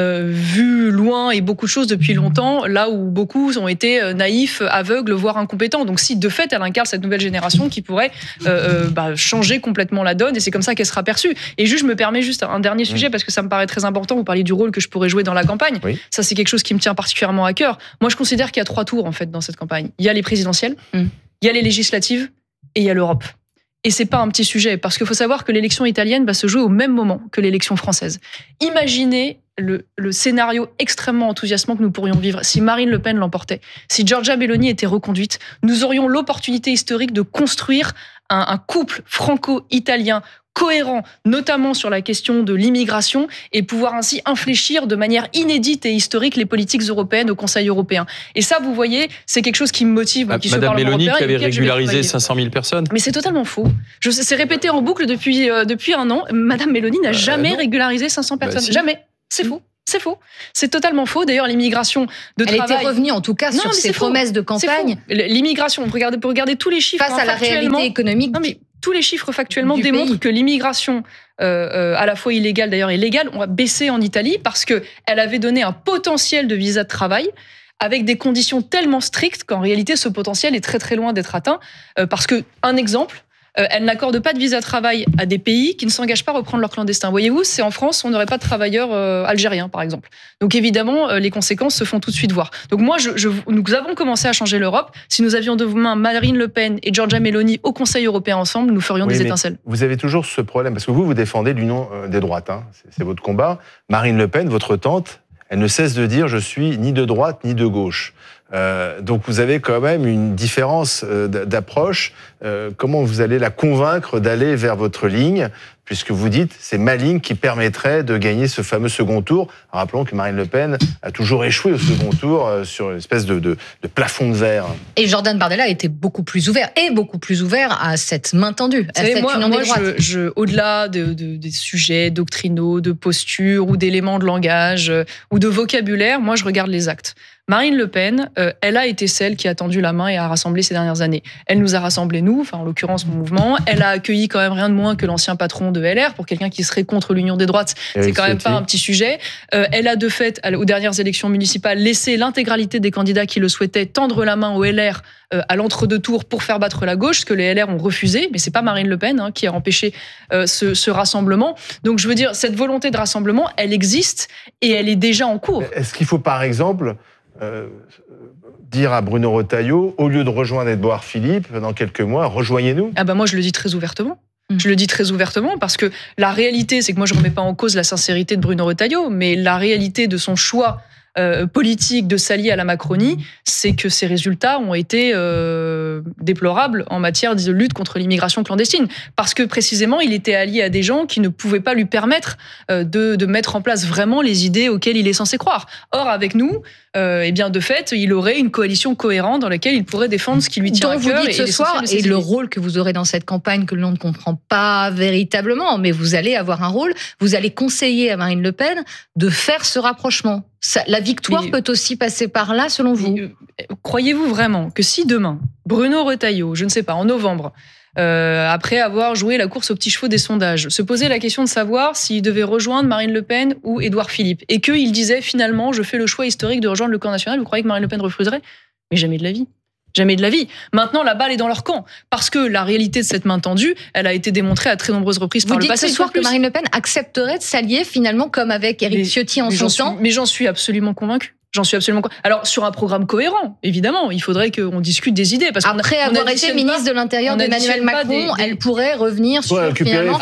vu loin et beaucoup de choses depuis longtemps, là où beaucoup ont été naïfs, aveugles, voire incompétents. Donc si de fait elle incarne cette nouvelle génération qui pourrait changer complètement la donne, et c'est comme ça qu'elle sera perçue. Et juste, je me permets juste un dernier sujet parce que ça me paraît très important. Vous parliez du rôle que je pourrais jouer dans la campagne. Oui. Ça, c'est quelque chose qui me tient particulièrement à cœur. Moi, je considère qu'il y a 3 tours en fait dans cette campagne. Il y a les présidentielles, il y a les législatives et il y a l'Europe. Et c'est pas un petit sujet, parce qu'il faut savoir que l'élection italienne va se jouer au même moment que l'élection française. Imaginez le scénario extrêmement enthousiasmant que nous pourrions vivre si Marine Le Pen l'emportait. Si Giorgia Meloni était reconduite, nous aurions l'opportunité historique de construire un couple franco-italien cohérent, notamment sur la question de l'immigration, et pouvoir ainsi infléchir de manière inédite et historique les politiques européennes au Conseil européen. Et ça, vous voyez, c'est quelque chose qui me motive. Madame Meloni qui avait régularisé 500 000 personnes. Mais c'est totalement faux. C'est répété en boucle depuis un an. Madame Meloni n'a jamais régularisé 500 personnes. Si. Jamais. C'est faux. C'est faux. C'est totalement faux. D'ailleurs, l'immigration de travail... Elle était revenue, en tout cas, sur ses promesses de campagne. L'immigration, regardez tous les chiffres. Face à la réalité économique. Non, mais tous les chiffres factuellement démontrent que l'immigration, à la fois illégale d'ailleurs et légale, on a baissé en Italie parce qu'elle avait donné un potentiel de visa de travail avec des conditions tellement strictes qu'en réalité, ce potentiel est très très loin d'être atteint. Parce que, un exemple... elle n'accorde pas de visa de travail à des pays qui ne s'engagent pas à reprendre leurs clandestins. Voyez-vous, c'est en France, on n'aurait pas de travailleurs algériens, par exemple. Donc évidemment, les conséquences se font tout de suite voir. Donc moi, nous avons commencé à changer l'Europe. Si nous avions demain Marine Le Pen et Giorgia Meloni au Conseil européen ensemble, nous ferions des étincelles. Vous avez toujours ce problème, parce que vous défendez l'union des droites. Hein. C'est votre combat. Marine Le Pen, votre tante, elle ne cesse de dire « je suis ni de droite ni de gauche ». Donc vous avez quand même une différence d'approche. Comment vous allez la convaincre d'aller vers votre ligne, puisque vous dites c'est ma ligne qui permettrait de gagner ce fameux second tour. Rappelons que Marine LePen a toujours échoué au second tour sur une espèce de plafond de verre. Et Jordan Bardella était beaucoup plus ouvert à cette main tendue, à cette union des droites. Au-delà des sujets doctrinaux, de postures ou d'éléments de langage ou de vocabulaire, moi je regarde les actes. Marine Le Pen, elle a été celle qui a tendu la main et a rassemblé ces dernières années. Elle nous a rassemblés, nous, enfin en l'occurrence mon mouvement. Elle a accueilli quand même rien de moins que l'ancien patron de LR. Pour quelqu'un qui serait contre l'union des droites, c'est quand même pas un petit sujet. Elle a de fait, aux dernières élections municipales, laissé l'intégralité des candidats qui le souhaitaient tendre la main au LR à l'entre-deux tours pour faire battre la gauche, ce que les LR ont refusé. Mais c'est pas Marine Le Pen qui a empêché ce rassemblement. Donc je veux dire, cette volonté de rassemblement, elle existe et elle est déjà en cours. Est-ce qu'il faut par exemple dire à Bruno Retailleau, au lieu de rejoindre Édouard Philippe dans quelques mois, rejoignez-nous? Moi je le dis très ouvertement. Je le dis très ouvertement parce que la réalité, c'est que moi je ne remets pas en cause la sincérité de Bruno Retailleau, mais la réalité de son choix politique de s'allier à la Macronie, c'est que ses résultats ont été déplorables en matière de lutte contre l'immigration clandestine. Parce que précisément, il était allié à des gens qui ne pouvaient pas lui permettre de mettre en place vraiment les idées auxquelles il est censé croire. Or, avec nous, de fait, il aurait une coalition cohérente dans laquelle il pourrait défendre ce qui lui tient à cœur. Vous dites ce soir, et le rôle que vous aurez dans cette campagne que l'on ne comprend pas véritablement, mais vous allez avoir un rôle, vous allez conseiller à Marine Le Pen de faire ce rapprochement. La victoire peut aussi passer par là, selon vous? Croyez-vous vraiment que si demain, Bruno Retailleau, je ne sais pas, en novembre, après avoir joué la course aux petits chevaux des sondages, se posait la question de savoir s'il devait rejoindre Marine Le Pen ou Édouard Philippe, et qu'il disait finalement, je fais le choix historique de rejoindre le camp national, vous croyez que Marine Le Pen refuserait? Mais jamais de la vie. Jamais de la vie. Maintenant, la balle est dans leur camp. Parce que la réalité de cette main tendue, elle a été démontrée à très nombreuses reprises par le passé. Vous dites ce soir que Marine Le Pen accepterait de s'allier finalement comme avec Éric Ciotti en son temps? Mais j'en suis absolument convaincue. Alors, sur un programme cohérent, évidemment, il faudrait qu'on discute des idées. Parce après avoir été ministre de l'Intérieur d'Emmanuel Macron, elle pourrait revenir sur finalement...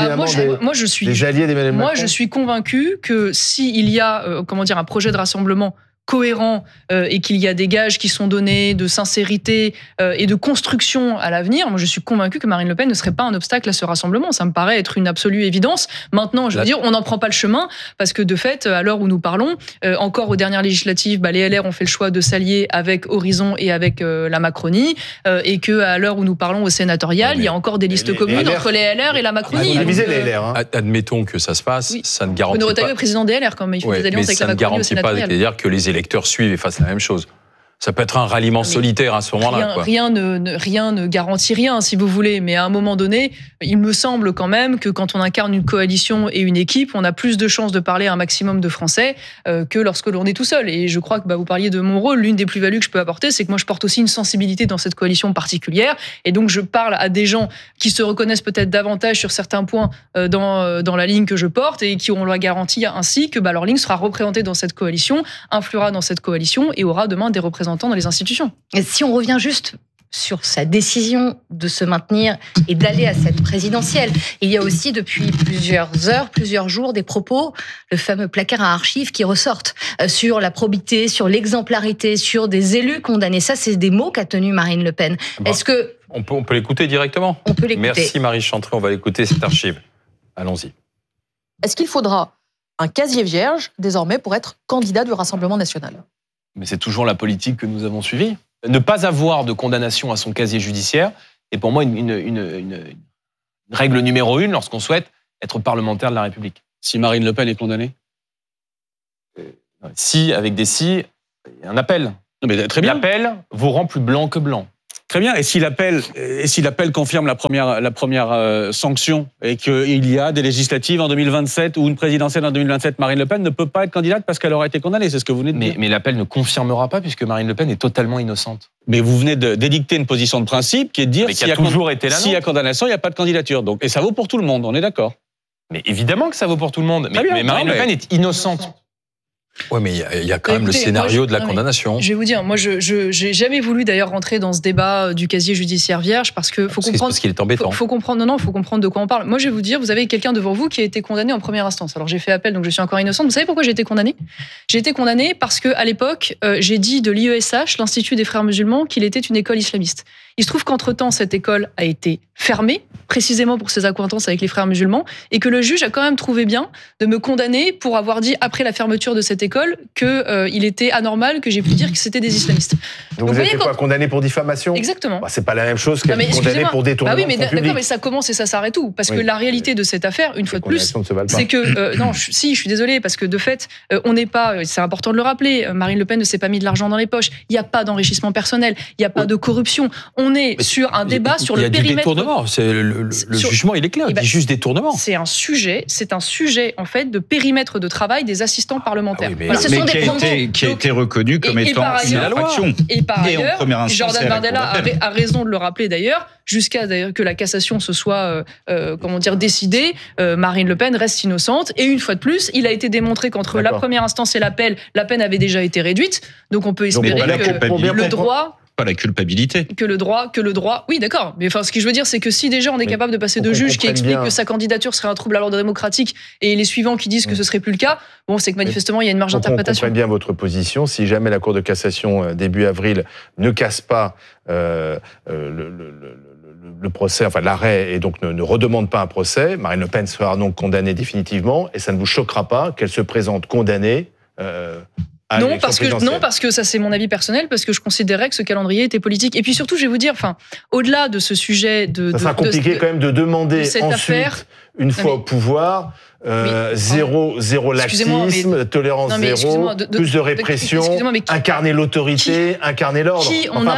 des alliés d'Emmanuel Macron. Moi, je suis convaincue que s'il y a un projet de rassemblement cohérent et qu'il y a des gages qui sont donnés de sincérité et de construction à l'avenir, moi je suis convaincue que Marine Le Pen ne serait pas un obstacle à ce rassemblement. Ça me paraît être une absolue évidence. Maintenant, je veux dire, on n'en prend pas le chemin parce que de fait, à l'heure où nous parlons, encore aux dernières législatives, les LR ont fait le choix de s'allier avec Horizon et avec la Macronie et que à l'heure où nous parlons au sénatorial, il y a encore des listes communes entre les LR et la Macronie. Vous divisez les LR. Admettons que ça se passe, ça ne garantit Bruno Retailleau pas... est président des LR quand même, il faut des alliances avec la Macronie au sénatorial. C'est-à-dire que les électeurs suivent et fassent la même chose. Ça peut être un ralliement solitaire à ce moment-là. Rien ne garantit rien, si vous voulez. Mais à un moment donné, il me semble quand même que quand on incarne une coalition et une équipe, on a plus de chances de parler à un maximum de Français que lorsque l'on est tout seul. Et je crois que vous parliez de mon rôle. L'une des plus-values que je peux apporter, c'est que moi, je porte aussi une sensibilité dans cette coalition particulière. Et donc, je parle à des gens qui se reconnaissent peut-être davantage sur certains points dans la ligne que je porte et qui ont la garantie ainsi que leur ligne sera représentée dans cette coalition, influera dans cette coalition et aura demain des représentants dans les institutions. Et si on revient juste sur sa décision de se maintenir et d'aller à cette présidentielle. Il y a aussi depuis plusieurs heures, plusieurs jours, des propos, le fameux placard à archives qui ressortent sur la probité, sur l'exemplarité, sur des élus condamnés. Ça, c'est des mots qu'a tenus Marine Le Pen. Est-ce que... On peut l'écouter directement. On peut l'écouter. Merci Marie Chantrey, on va l'écouter cette archive. Allons-y. Est-ce qu'il faudra un casier vierge désormais pour être candidat du Rassemblement national? Mais c'est toujours la politique que nous avons suivie. Ne pas avoir de condamnation à son casier judiciaire est pour moi une règle numéro 1 lorsqu'on souhaite être parlementaire de la République. Si Marine Le Pen est condamnée? Si, avec des si, un appel. Non mais très bien. L'appel vous rend plus blanc que blanc. Très bien. Et si l'appel confirme la première sanction et qu'il y a des législatives en 2027 ou une présidentielle en 2027, Marine Le Pen ne peut pas être candidate parce qu'elle aura été condamnée. C'est ce que vous venez de dire. Mais l'appel ne confirmera pas puisque Marine Le Pen est totalement innocente. Mais vous venez d'édicter une position de principe qui est de dire s'il y a condamnation, il n'y a pas de candidature. Donc, et ça vaut pour tout le monde. On est d'accord. Mais évidemment que ça vaut pour tout le monde. Mais Marine Le Pen est innocente. Oui, mais il y a quand même le scénario de la condamnation. Je vais vous dire, moi, je n'ai jamais voulu d'ailleurs rentrer dans ce débat du casier judiciaire vierge parce que faut comprendre. Parce qu'il est embêtant. Faut comprendre, faut comprendre de quoi on parle. Moi, je vais vous dire, vous avez quelqu'un devant vous qui a été condamné en première instance. Alors, j'ai fait appel, donc je suis encore innocente. Vous savez pourquoi j'ai été condamnée? J'ai été condamnée parce que, à l'époque, j'ai dit de l'IESH, l'Institut des Frères Musulmans, qu'il était une école islamiste. Il se trouve qu'entre-temps, cette école a été fermée, précisément pour ses accointances avec les Frères Musulmans, et que le juge a quand même trouvé bien de me condamner pour avoir dit, après la fermeture de cette école, qu'il était anormal que j'ai pu dire que c'était des islamistes. Donc vous n'êtes pas condamné pour diffamation? Exactement. C'est pas la même chose qu'être condamné pour détournement de fonds publics. D'accord, mais ça commence et ça s'arrête où? Parce que la réalité de cette affaire, une fois de plus, c'est que... non, je suis désolée, parce que de fait, on n'est pas... C'est important de le rappeler, Marine Le Pen ne s'est pas mis de l'argent dans les poches. Il n'y a pas d'enrichissement personnel, il n'y a pas de corruption. On est sur un débat sur le périmètre... Il y a du détournement, le jugement il est clair, il dit juste détournement. C'est un sujet en fait de périmètre de travail des assistants parlementaires. Qui a été reconnu comme étant une infraction. Et par ailleurs, Jordan Bardella a raison de le rappeler d'ailleurs, jusqu'à d'ailleurs que la cassation se soit décidée, Marine Le Pen reste innocente. Et une fois de plus, il a été démontré qu'entre la première instance et l'appel, la peine avait déjà été réduite. Donc on peut espérer que le droit... Pas la culpabilité. Que le droit. Oui, d'accord. Mais enfin, ce que je veux dire, c'est que si déjà on est capable de passer de juges qui expliquent que sa candidature serait un trouble à l'ordre démocratique et les suivants qui disent que ce serait plus le cas, bon, c'est que manifestement il y a une marge d'interprétation. On comprend bien votre position. Si jamais la Cour de cassation début avril ne casse pas le procès, enfin l'arrêt, et donc ne redemande pas un procès, Marine Le Pen sera donc condamnée définitivement, et ça ne vous choquera pas qu'elle se présente condamnée. Non, parce que ça c'est mon avis personnel, parce que je considérais que ce calendrier était politique. Et puis surtout, je vais vous dire, au-delà de ce sujet ça sera compliqué quand même de demander ensuite, une fois au pouvoir, zéro laxisme, tolérance zéro, plus de répression, incarner l'autorité, incarner l'ordre.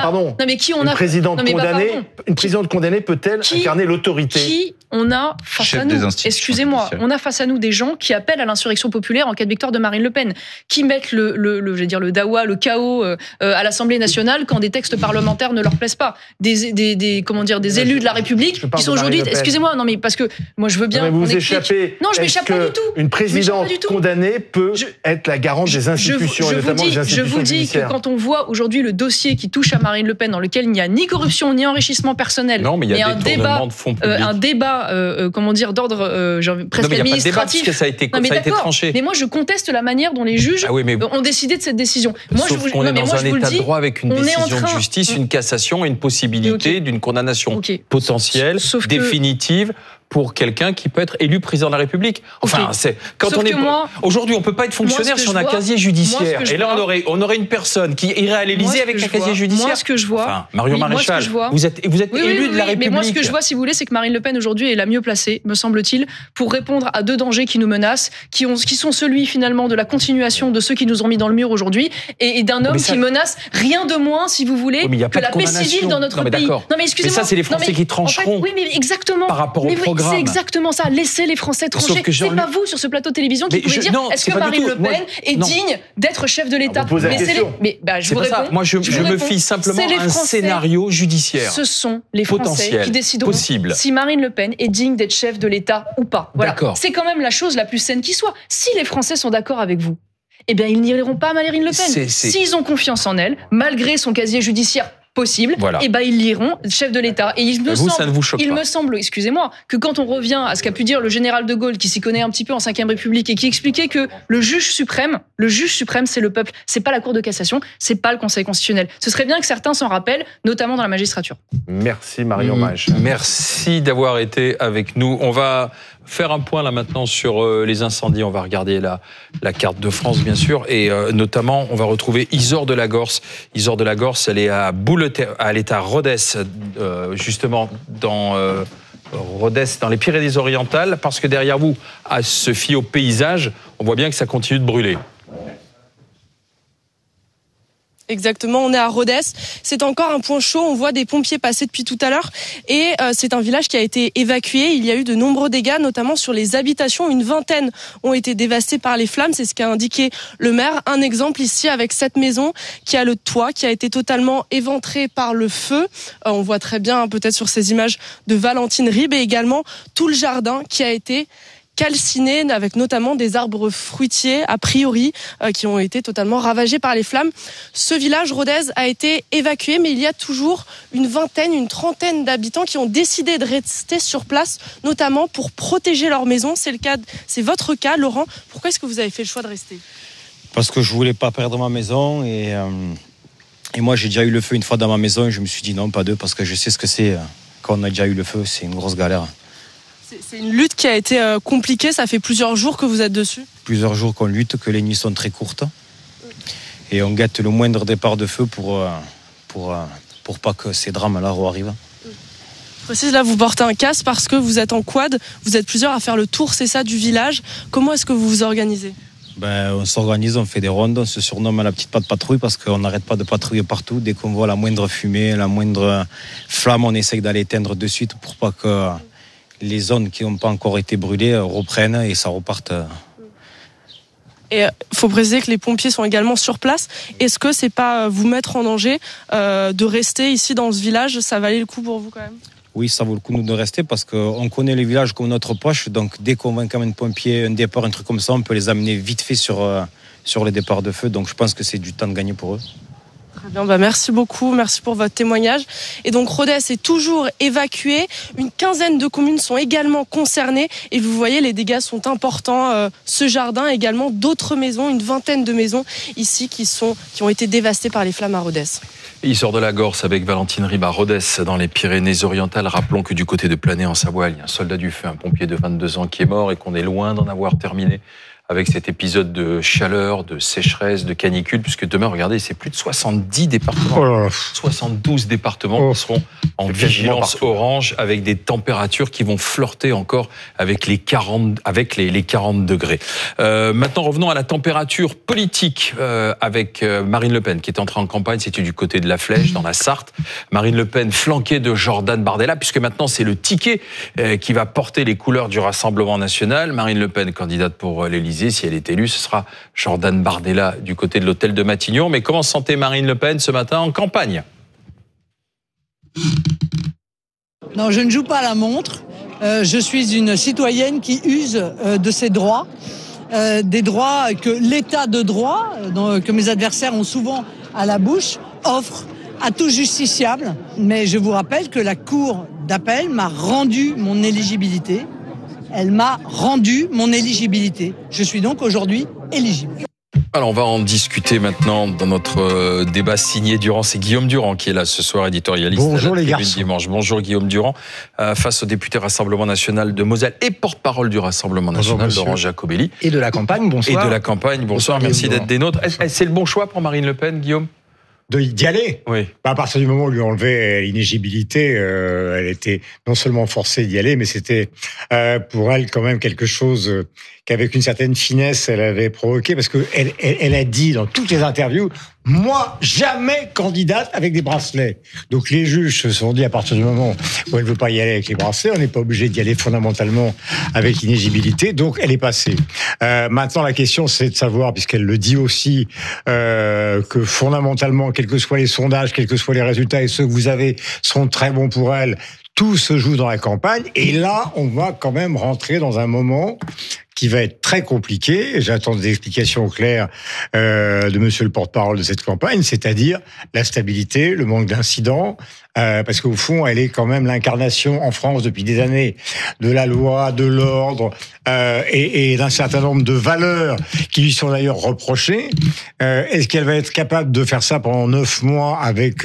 Une présidente condamnée peut-elle incarner l'autorité? Qui on a face à nous? Excusez-moi, on a face à nous des gens qui appellent à l'insurrection populaire en cas de victoire de Marine Le Pen, qui mettent le dawa, le chaos à l'Assemblée nationale quand des textes parlementaires ne leur plaisent pas. Des élus de la République qui sont aujourd'hui... Excusez-moi, non mais parce que moi je veux bien... Vous échappez. Non, je m'échappe pas du tout. Une présidente condamnée peut être la garante des institutions, et notamment des institutions judiciaires. Je vous dis que quand on voit aujourd'hui le dossier qui touche à Marine Le Pen, dans lequel il n'y a ni corruption ni enrichissement personnel, mais un débat d'ordre presque administratif. Ça a été tranché. Mais moi, je conteste la manière dont les juges ont décidé de cette décision. Sauf qu'on est dans un état de droit avec une décision de justice, une cassation et une possibilité d'une condamnation potentielle, définitive, pour quelqu'un qui peut être élu président de la République. Enfin, aujourd'hui, on peut pas être fonctionnaire si on a un casier judiciaire. Et là, on aurait une personne qui irait à l'Élysée avec un casier judiciaire. Moi, ce que je vois, Marion Maréchal, vous êtes élu de la République. Mais moi, ce que je vois, si vous voulez, c'est que Marine Le Pen aujourd'hui est la mieux placée, me semble-t-il, pour répondre à deux dangers qui nous menacent, qui sont celui finalement de la continuation de ceux qui nous ont mis dans le mur aujourd'hui, et d'un homme qui menace rien de moins, si vous voulez, que la paix civile dans notre pays. Non, mais excusez-moi. Mais ça, c'est les Français qui trancheront. Oui, mais exactement. Par rapport au programme. C'est exactement ça. Laissez les Français trancher. C'est pas vous sur ce plateau de télévision qui pouvez dire est-ce que Marine Le Pen est digne d'être chef de l'État? Je vous réponds. Moi, je me fie simplement à un scénario judiciaire. Ce sont les Français qui décideront si Marine Le Pen est digne d'être chef de l'État ou pas. Voilà. C'est quand même la chose la plus saine qui soit. Si les Français sont d'accord avec vous, eh bien, ils n'iront pas à Marine Le Pen. S'ils ont confiance en elle, malgré son casier judiciaire possible, Voilà. et ben ils liront chef de l'État. Et il ça ne vous choque pas. me semble, excusez-moi, que quand on revient à ce qu'a pu dire le général de Gaulle, qui s'y connaît un petit peu en 5e République et qui expliquait que le juge suprême, c'est le peuple, c'est pas la Cour de cassation, c'est pas le Conseil constitutionnel. Ce serait bien que certains s'en rappellent, notamment dans la magistrature. Merci Marion Mage. Merci d'avoir été avec nous. On va faire un point là maintenant sur les incendies. On va regarder la carte de France, bien sûr, et notamment on va retrouver Isor de la Gorse. Isor de la Gorse, elle est elle est à Rodez, justement dans Rodez, dans les Pyrénées-Orientales, parce que derrière vous, à se fier au paysage, on voit bien que ça continue de brûler. Exactement, on est à Rodez. C'est encore un point chaud, on voit des pompiers passer depuis tout à l'heure et c'est un village qui a été évacué. Il y a eu de nombreux dégâts, notamment sur les habitations. Une vingtaine ont été dévastées par les flammes, c'est ce qu'a indiqué le maire. Un exemple ici avec cette maison qui a le toit qui a été totalement éventré par le feu. On voit très bien peut-être sur ces images de Valentine Ribes et également tout le jardin qui a été calciné, avec notamment des arbres fruitiers, a priori, qui ont été totalement ravagés par les flammes. Ce village, Rodez, a été évacué, mais il y a toujours une trentaine d'habitants qui ont décidé de rester sur place, notamment pour protéger leur maison. C'est votre cas, Laurent. Pourquoi est-ce que vous avez fait le choix de rester ? Parce que je voulais pas perdre ma maison et moi j'ai déjà eu le feu une fois dans ma maison et je me suis dit non, pas deux, parce que je sais ce que c'est quand on a déjà eu le feu, c'est une grosse galère. C'est une lutte qui a été compliquée, ça fait plusieurs jours que vous êtes dessus. Plusieurs jours qu'on lutte, que les nuits sont très courtes. Et on guette le moindre départ de feu pour pas que ces drames-là arrivent. Je précise, là, vous portez un casque parce que vous êtes en quad, vous êtes plusieurs à faire le tour, c'est ça, du village. Comment est-ce que vous vous organisez ? On s'organise, on fait des rondes, on se surnomme à la petite patte patrouille parce qu'on n'arrête pas de patrouiller partout. Dès qu'on voit la moindre fumée, la moindre flamme, on essaye d'aller éteindre de suite pour pas que les zones qui n'ont pas encore été brûlées reprennent et ça reparte. Et il faut préciser que les pompiers sont également sur place. Est-ce que c'est pas vous mettre en danger de rester ici dans ce village ? Ça valait le coup pour vous quand même ? Oui, ça vaut le coup de rester parce qu'on connaît les villages comme notre poche. Donc dès qu'on voit quand même un pompier, un départ, un truc comme ça, on peut les amener vite fait sur les départs de feu. Donc je pense que c'est du temps de gagner pour eux. Très bien, merci beaucoup, merci pour votre témoignage. Et donc Rodez est toujours évacué, une quinzaine de communes sont également concernées et vous voyez les dégâts sont importants. Ce jardin également, d'autres maisons, une vingtaine de maisons ici qui ont été dévastées par les flammes à Rodez. Il sort de la Gorse avec Valentine Ribes à Rodez dans les Pyrénées-Orientales. Rappelons que du côté de Planey en Savoie, il y a un soldat du feu, un pompier de 22 ans qui est mort et qu'on est loin d'en avoir terminé avec cet épisode de chaleur, de sécheresse, de canicule, puisque demain, regardez, c'est plus de 70 départements, 72 départements qui seront en vigilance orange, avec des températures qui vont flirter encore avec les 40 degrés. Maintenant, revenons à la température politique avec Marine Le Pen, qui est entrée en campagne, c'était du côté de la Flèche, dans la Sarthe. Marine Le Pen flanquée de Jordan Bardella, puisque maintenant, c'est le ticket qui va porter les couleurs du Rassemblement national. Marine Le Pen, candidate pour l'Élysée. Si elle est élue, ce sera Jordan Bardella du côté de l'hôtel de Matignon. Mais comment se sentait Marine Le Pen ce matin en campagne ? Non, je ne joue pas à la montre. Je suis une citoyenne qui use de ses droits. Des droits que l'état de droit, que mes adversaires ont souvent à la bouche, offre à tout justiciable. Mais je vous rappelle que la Cour d'appel m'a rendu mon éligibilité. Elle m'a rendu mon éligibilité. Je suis donc aujourd'hui éligible. Alors on va en discuter maintenant dans notre débat signé Durand. C'est Guillaume Durand qui est là ce soir, éditorialiste. Bonjour les garçons. Dimanche. Bonjour Guillaume Durand, face au député Rassemblement National de Moselle et porte-parole du Rassemblement National, Laurent Jacobelli. Et de la campagne, bonsoir. Et de la campagne, bonsoir, merci d'être des nôtres. C'est le bon choix pour Marine Le Pen, Guillaume ? D'y aller. Oui. À partir du moment où on lui enlevait l'inéligibilité, elle était non seulement forcée d'y aller, mais c'était pour elle quand même quelque chose qu'avec une certaine finesse, elle avait provoqué, parce que elle a dit dans toutes les interviews, moi, jamais candidate avec des bracelets. Donc les juges se sont dit, à partir du moment où elle ne veut pas y aller avec les bracelets, on n'est pas obligé d'y aller fondamentalement avec l'inéligibilité, donc elle est passée. Maintenant, la question, c'est de savoir, puisqu'elle le dit aussi, que fondamentalement, quels que soient les sondages, quels que soient les résultats, et ceux que vous avez sont très bons pour elle, tout se joue dans la campagne, et là, on va quand même rentrer dans un moment qui va être très compliqué. J'attends des explications claires de monsieur le porte-parole de cette campagne, c'est-à-dire la stabilité, le manque d'incidents, parce qu'au fond, elle est quand même l'incarnation en France depuis des années de la loi, de l'ordre et d'un certain nombre de valeurs qui lui sont d'ailleurs reprochées. Est-ce qu'elle va être capable de faire ça pendant 9 mois avec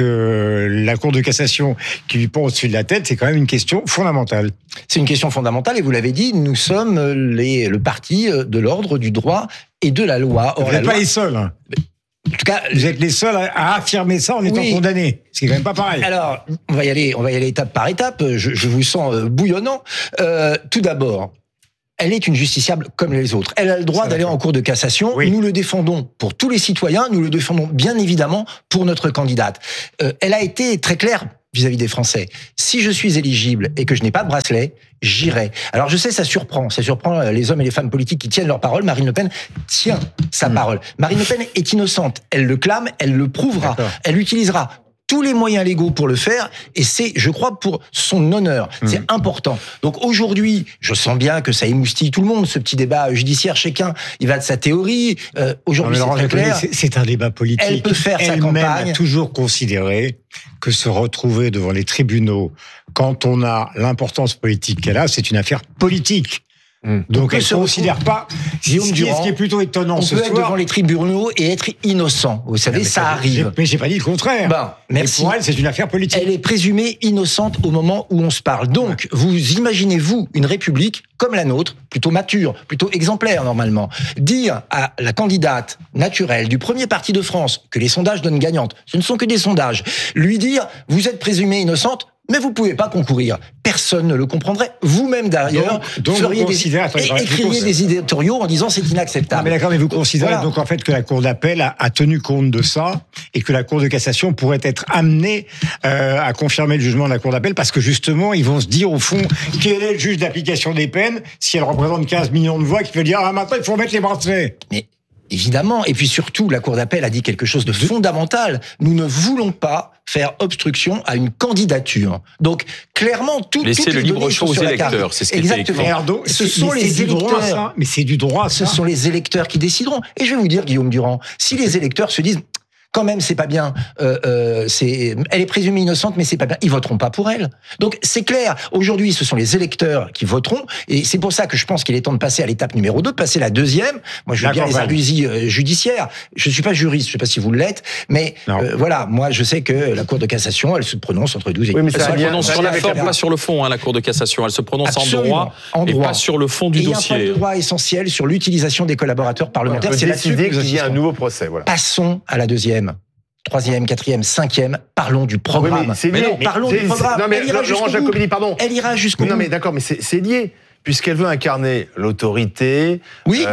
la Cour de cassation qui lui pend au-dessus de la tête? C'est quand même une question fondamentale. C'est une question fondamentale et vous l'avez dit, nous sommes le parti de l'ordre, du droit et de la loi. Or, vous n'êtes pas les seuls. Hein. En tout cas, vous êtes les seuls à affirmer ça en étant condamnés. C'est quand même pas pareil. Alors, on va y aller étape par étape. Je vous sens bouillonnant. Tout d'abord, elle est une justiciable comme les autres. Elle a le droit d'aller en cour de cassation. Oui. Nous le défendons pour tous les citoyens. Nous le défendons bien évidemment pour notre candidate. Elle a été très claire vis-à-vis des Français. Si je suis éligible et que je n'ai pas de bracelet, j'irai. Alors je sais, ça surprend les hommes et les femmes politiques qui tiennent leur parole. Marine Le Pen tient sa parole. Marine Le Pen est innocente. Elle le clame, elle le prouvera. Elle utilisera tous les moyens légaux pour le faire, et c'est, je crois, pour son honneur. C'est important. Donc aujourd'hui, je sens bien que ça émoustille tout le monde, ce petit débat judiciaire. Chacun, il va de sa théorie. Aujourd'hui, c'est très clair. C'est un débat politique. Elle peut faire sa campagne. A toujours considéré que se retrouver devant les tribunaux, quand on a l'importance politique qu'elle a, c'est une affaire politique. Donc elle ne considère pas. Ce qui est plutôt étonnant ce soir. On peut être devant les tribunaux et être innocent. Vous savez, ça arrive. Mais j'ai pas dit le contraire. Merci. Et pour elle, c'est une affaire politique. Elle est présumée innocente au moment où on se parle. Donc, vous imaginez, vous, une république comme la nôtre, plutôt mature, plutôt exemplaire normalement, dire à la candidate naturelle du premier parti de France que les sondages donnent gagnante, ce ne sont que des sondages, lui dire, vous êtes présumée innocente, mais vous pouvez pas concourir. Personne ne le comprendrait. Vous-même, d'ailleurs, feriez écririez des éditoriaux en disant c'est inacceptable. Non, mais d'accord, mais vous considérez donc en fait que la Cour d'appel a tenu compte de ça et que la Cour de cassation pourrait être amenée à confirmer le jugement de la Cour d'appel parce que justement, ils vont se dire au fond quel est le juge d'application des peines si elle représente 15 millions de voix qui peut dire maintenant il faut mettre les bracelets. Mais évidemment, et puis surtout, la Cour d'appel a dit quelque chose de fondamental. Nous ne voulons pas faire obstruction à une candidature. Donc, clairement, laissez le libre choix aux électeurs, c'est ce qui est écrit. Ce sont les électeurs. Mais c'est du droit, ça. Ce sont les électeurs qui décideront. Et je vais vous dire, Guillaume Durand, si les électeurs se disent quand même, c'est pas bien. Elle est présumée innocente, mais c'est pas bien. Ils voteront pas pour elle. Donc c'est clair. Aujourd'hui, ce sont les électeurs qui voteront, et c'est pour ça que je pense qu'il est temps de passer à l'étape numéro 2, de passer la deuxième. Moi, je veux bien les arguties judiciaires. Je suis pas juriste, je sais pas si vous l'êtes, mais voilà. Moi, je sais que la Cour de cassation, elle se prononce entre 12 et 15. Oui, mais elle se prononce sur la forme, pas sur le fond. La Cour de cassation, elle se prononce absolument, en droit, et pas sur le fond du dossier. Il y a un point de droit essentiel sur l'utilisation des collaborateurs parlementaires. C'est décider qu'il y a un nouveau procès. Voilà. Passons à la deuxième. 3e, 4e, 5e, parlons du programme. Oui, mais parlons du programme. Non, mais Laurent Jacobini, pardon. Elle ira jusqu'au bout. Non, mais d'accord, mais c'est lié. Puisqu'elle veut incarner l'autorité. Oui.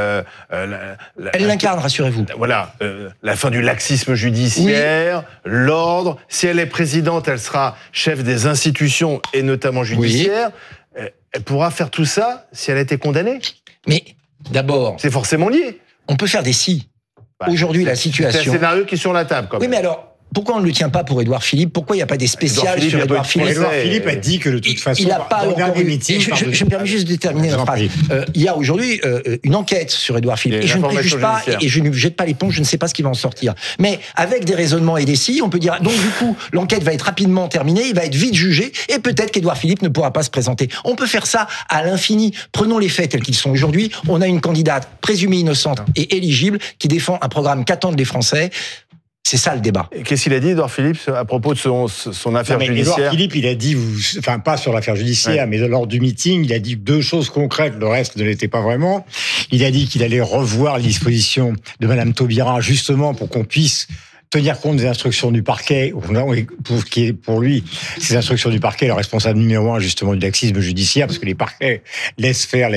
Elle l'incarne, rassurez-vous. Voilà. La fin du laxisme judiciaire, l'ordre. Si elle est présidente, elle sera chef des institutions et notamment judiciaires. Elle pourra faire tout ça si elle a été condamnée. Mais d'abord. C'est forcément lié. On peut faire des si. Aujourd'hui, la situation. C'est un scénario qui est sur la table, quand même. Oui, mais alors, pourquoi on ne le tient pas pour Édouard Philippe? Pourquoi il n'y a pas des spéciales sur Édouard Philippe? Édouard Philippe a dit que de toute façon, il n'a pas encore eu. Je me permets juste de terminer notre phrase. Il y a aujourd'hui une enquête sur Édouard Philippe. Et je ne préjuge pas, et je ne jette pas l'éponge, je ne sais pas ce qui va en sortir. Mais avec des raisonnements et des si, on peut dire, donc du coup, l'enquête va être rapidement terminée, il va être vite jugé, et peut-être qu'Édouard Philippe ne pourra pas se présenter. On peut faire ça à l'infini. Prenons les faits tels qu'ils sont aujourd'hui. On a une candidate présumée innocente et éligible qui défend un programme qu'attendent les Français. C'est ça le débat. Qu'est-ce qu'il a dit, Édouard Philippe, à propos de son affaire judiciaire? Édouard Philippe, il a dit, enfin pas sur l'affaire judiciaire, mais lors du meeting, il a dit 2 choses concrètes, le reste ne l'était pas vraiment. Il a dit qu'il allait revoir les dispositions de Madame Taubira, justement pour qu'on puisse tenir compte des instructions du parquet, pour qui est pour lui, ces instructions du parquet, le responsable numéro 1 justement du laxisme judiciaire, parce que les parquets laissent faire.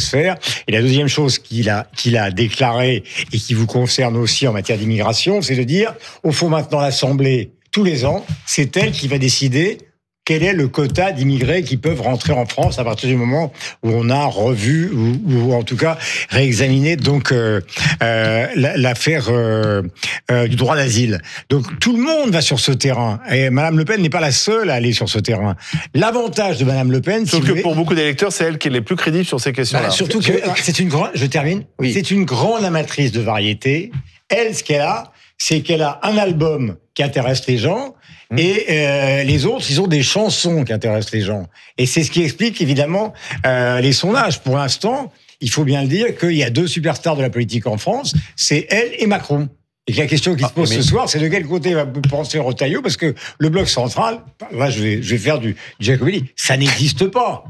Et la deuxième chose qu'il a déclaré et qui vous concerne aussi en matière d'immigration, c'est de dire, au fond maintenant l'Assemblée, tous les ans, c'est elle qui va décider quel est le quota d'immigrés qui peuvent rentrer en France à partir du moment où on a revu ou en tout cas réexaminé donc l'affaire du droit d'asile. Donc tout le monde va sur ce terrain et Madame Le Pen n'est pas la seule à aller sur ce terrain. L'avantage de Madame Le Pen, sauf que pour beaucoup d'électeurs, c'est elle qui est les plus crédible sur ces questions-là. Surtout que c'est une grande, je termine. Oui. C'est une grande amatrice de variété. Elle, ce qu'elle a, c'est qu'elle a un album qui intéresse les gens. Et les autres, ils ont des chansons qui intéressent les gens. Et c'est ce qui explique évidemment les sondages. Pour l'instant, il faut bien le dire qu'il y a 2 superstars de la politique en France, c'est elle et Macron. Et la question qui se pose ce soir, c'est de quel côté va penser Retailleau, parce que le bloc central, là je vais faire du Giacobelli, ça n'existe pas.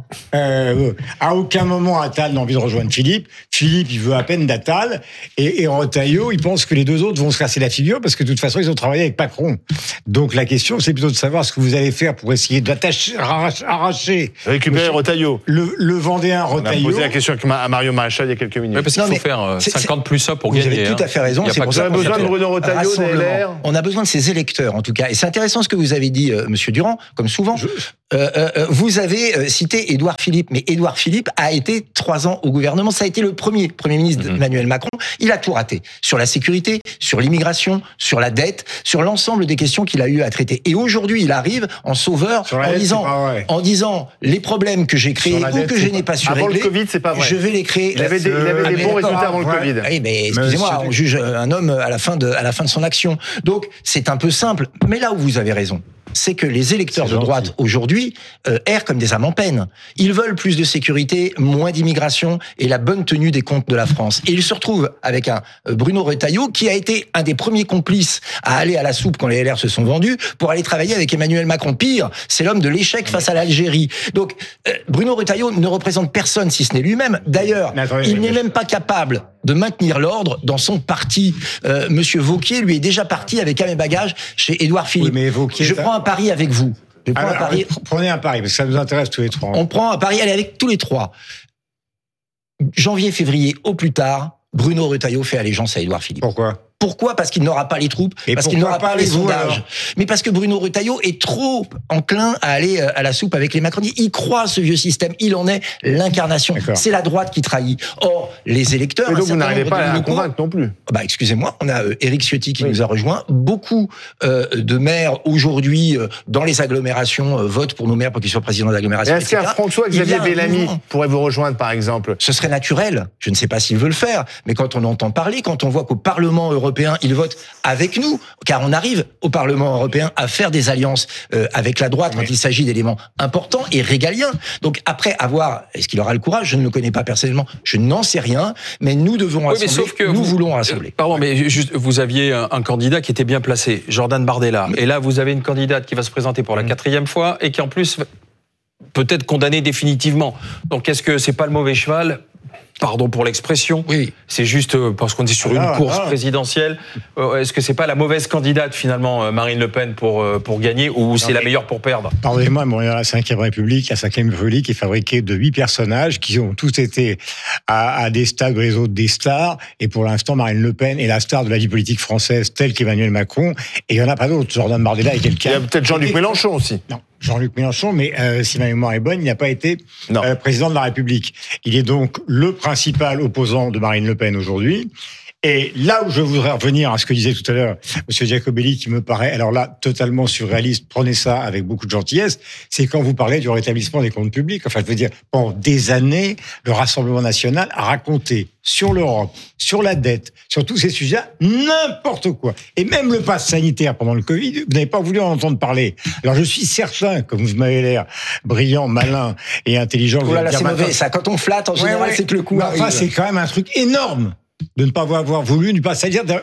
À aucun moment Attal n'a envie de rejoindre Philippe. Philippe, il veut à peine d'Attal, et Retailleau, il pense que les 2 autres vont se casser la figure, parce que de toute façon, ils ont travaillé avec Macron. Donc la question, c'est plutôt de savoir ce que vous allez faire pour essayer arracher... Récupérer Retailleau. Le Vendéen Retailleau. On a posé la question à Mario Maréchal il y a quelques minutes. Oui, parce qu'il faut faire 50 plus ça pour gagner. Vous avez tout à fait raison, c'est pour ça qu'on Bruno Retailleau, on a besoin de ces électeurs, en tout cas. Et c'est intéressant ce que vous avez dit, Monsieur Durand, comme souvent. Vous avez cité Édouard Philippe, mais Édouard Philippe a été 3 ans au gouvernement. Ça a été le premier ministre d'Emmanuel Macron. Il a tout raté. Sur la sécurité, sur l'immigration, sur la dette, sur l'ensemble des questions qu'il a eu à traiter. Et aujourd'hui, il arrive en sauveur en disant les problèmes que j'ai créés ou que je n'ai pas su régler. Avant le Covid, c'est pas vrai. Je vais les créer. Il avait des bons résultats avant le Covid. Oui, mais excusez-moi, on juge un homme à la fin de son action. Donc, c'est un peu simple. Mais là où vous avez raison, c'est que les électeurs de droite, aujourd'hui, errent comme des âmes en peine. Ils veulent plus de sécurité, moins d'immigration et la bonne tenue des comptes de la France. Et ils se retrouvent avec un Bruno Retailleau qui a été un des premiers complices à aller à la soupe quand les LR se sont vendus pour aller travailler avec Emmanuel Macron. Pire, c'est l'homme de l'échec face à l'Algérie. Donc, Bruno Retailleau ne représente personne si ce n'est lui-même. D'ailleurs, il n'est même pas capable de maintenir l'ordre dans son parti. Monsieur Wauquiez, lui, est déjà parti avec un bagage chez Édouard Philippe. Oui, mais Wauquiez, je prends un pari avec vous. Prenez un pari, parce que ça nous intéresse tous les 3. On prend un pari, allez, avec tous les 3. Janvier, février, au plus tard, Bruno Retailleau fait allégeance à Édouard Philippe. Pourquoi ? Parce qu'il n'aura pas les troupes, parce qu'il n'aura pas les sondages. Mais parce que Bruno Retailleau est trop enclin à aller à la soupe avec les macronistes. Il croit à ce vieux système, il en est l'incarnation. C'est la droite qui trahit. Or, les électeurs... Et donc vous n'arrivez pas à la convaincre non plus. Excusez-moi, on a Éric Ciotti qui nous a rejoint. Beaucoup de maires aujourd'hui, dans les agglomérations, votent pour nos maires pour qu'ils soient présidents d'agglomération. Est-ce qu'un François-Xavier Bellamy pourrait vous rejoindre, par exemple ? Ce serait naturel. Je ne sais pas s'il veut le faire, mais quand on entend parler, quand on voit qu'au Parlement européen, ils votent avec nous, car on arrive au Parlement européen à faire des alliances avec la droite quand il s'agit d'éléments importants et régaliens. Donc après avoir, est-ce qu'il aura le courage ? Je ne le connais pas personnellement, je n'en sais rien, mais nous devons rassembler, sauf que nous voulons rassembler. Pardon, mais juste, vous aviez un candidat qui était bien placé, Jordan Bardella, et là vous avez une candidate qui va se présenter pour la 4e fois et qui en plus peut-être condamnée définitivement. Donc est-ce que c'est pas le mauvais cheval ? Pardon pour l'expression. Oui. C'est juste parce qu'on est sur une course présidentielle. Est-ce que c'est pas la mauvaise candidate finalement, Marine Le Pen, pour gagner, ou c'est la meilleure pour perdre ? Pardonnez-moi, mais on est dans la 5e République. La 5e République est fabriquée de 8 personnages qui ont tous été à des stades ou les autres des stars. Et pour l'instant, Marine Le Pen est la star de la vie politique française, telle qu'Emmanuel Macron. Et il n'y en a pas d'autres. Jordan Bardella est quelqu'un. Il y a peut-être Jean-Luc Mélenchon aussi. Non. Jean-Luc Mélenchon, mais si ma mémoire est bonne, il n'a pas été président de la République. Il est donc le principal opposant de Marine Le Pen aujourd'hui. Et là où je voudrais revenir à ce que disait tout à l'heure M. Giacobelli, qui me paraît, alors là, totalement surréaliste, prenez ça avec beaucoup de gentillesse, c'est quand vous parlez du rétablissement des comptes publics. Enfin, je veux dire, pendant des années, le Rassemblement national a raconté sur l'Europe, sur la dette, sur tous ces sujets, n'importe quoi. Et même le pass sanitaire pendant le Covid, vous n'avez pas voulu en entendre parler. Alors je suis certain, comme vous m'avez l'air brillant, malin et intelligent... Oh là là, c'est mauvais ça. Quand on flatte, en général, c'est que le coup arrive. Enfin, c'est quand même un truc énorme de ne pas avoir voulu du pass sanitaire.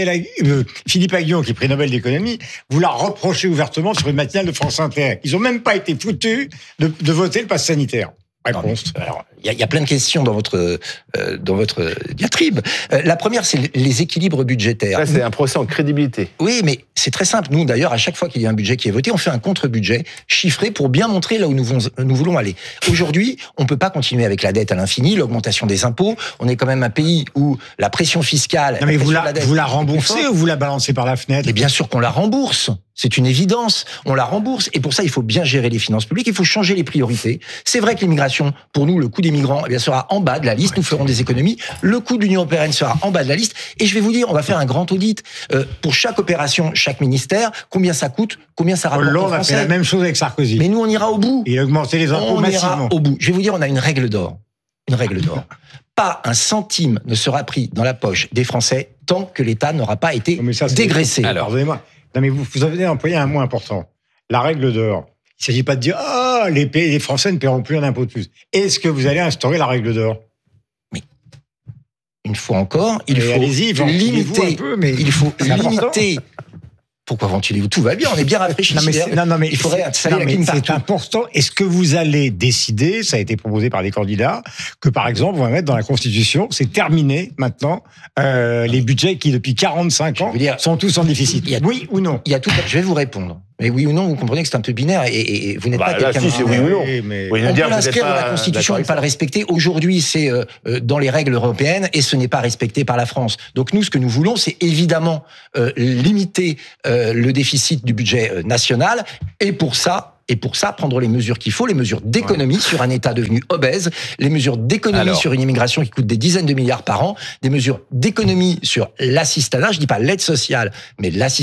Philippe Aghion, qui est prix Nobel d'économie, vous l'a reproché ouvertement sur une matinale de France Inter. Ils n'ont même pas été foutus de voter le pass sanitaire. Réponse. Alors, il y a plein de questions dans votre diatribe. La première, c'est les équilibres budgétaires. Ça, c'est un procès en crédibilité. Oui, mais c'est très simple. Nous, d'ailleurs, à chaque fois qu'il y a un budget qui est voté, on fait un contre-budget chiffré pour bien montrer là où nous voulons aller. Aujourd'hui, on peut pas continuer avec la dette à l'infini, l'augmentation des impôts. On est quand même un pays où la pression fiscale... Non, mais vous la remboursez ou vous la balancez par la fenêtre ? Et bien sûr qu'on la rembourse. C'est une évidence. On la rembourse. Et pour ça, il faut bien gérer les finances publiques. Il faut changer les priorités. C'est vrai que l'immigration, pour nous, le coût des migrants, eh bien, sera en bas de la liste. Nous ferons des économies. Le coût de l'Union européenne sera en bas de la liste. Et je vais vous dire, on va faire un grand audit. Pour chaque opération, chaque ministère, combien ça coûte, combien ça rapporte aux Français. Hollande a fait la même chose avec Sarkozy. Mais nous, on ira au bout. Il a augmenté les impôts massivement. On ira au bout. Je vais vous dire, on a une règle d'or. Une règle d'or. Pas un centime ne sera pris dans la poche des Français tant que l'État n'aura pas été dégraissé. Alors, pardonnez-moi. Non, mais vous avez employé un mot important. La règle d'or. Il ne s'agit pas de dire les Français ne paieront plus un impôt de plus. Est-ce que vous allez instaurer la règle d'or? Mais une fois encore, il faut limiter. Il faut limiter. Pourquoi ventilez-vous? Tout va bien, on est bien rafraîchi. Mais il faudrait c'est important. Est-ce que vous allez décider, ça a été proposé par des candidats, que par exemple, on va mettre dans la Constitution, c'est terminé maintenant, les budgets qui depuis 45 ans sont tous en déficit. Oui ou non? Je vais vous répondre. Mais oui ou non, vous comprenez que c'est un peu binaire et vous n'êtes pas quelqu'un de... oui ou non. On peut l'inscrire dans la Constitution et ne pas le respecter. Aujourd'hui, c'est dans les règles européennes et ce n'est pas respecté par la France. Donc nous, ce que nous voulons, c'est évidemment limiter le déficit du budget national et pour ça, prendre les mesures qu'il faut, les mesures d'économie sur un État devenu obèse, les mesures d'économie sur une immigration qui coûte des dizaines de milliards par an, des mesures d'économie sur l'assistanat, je dis pas l'aide sociale, mais l'assistanat.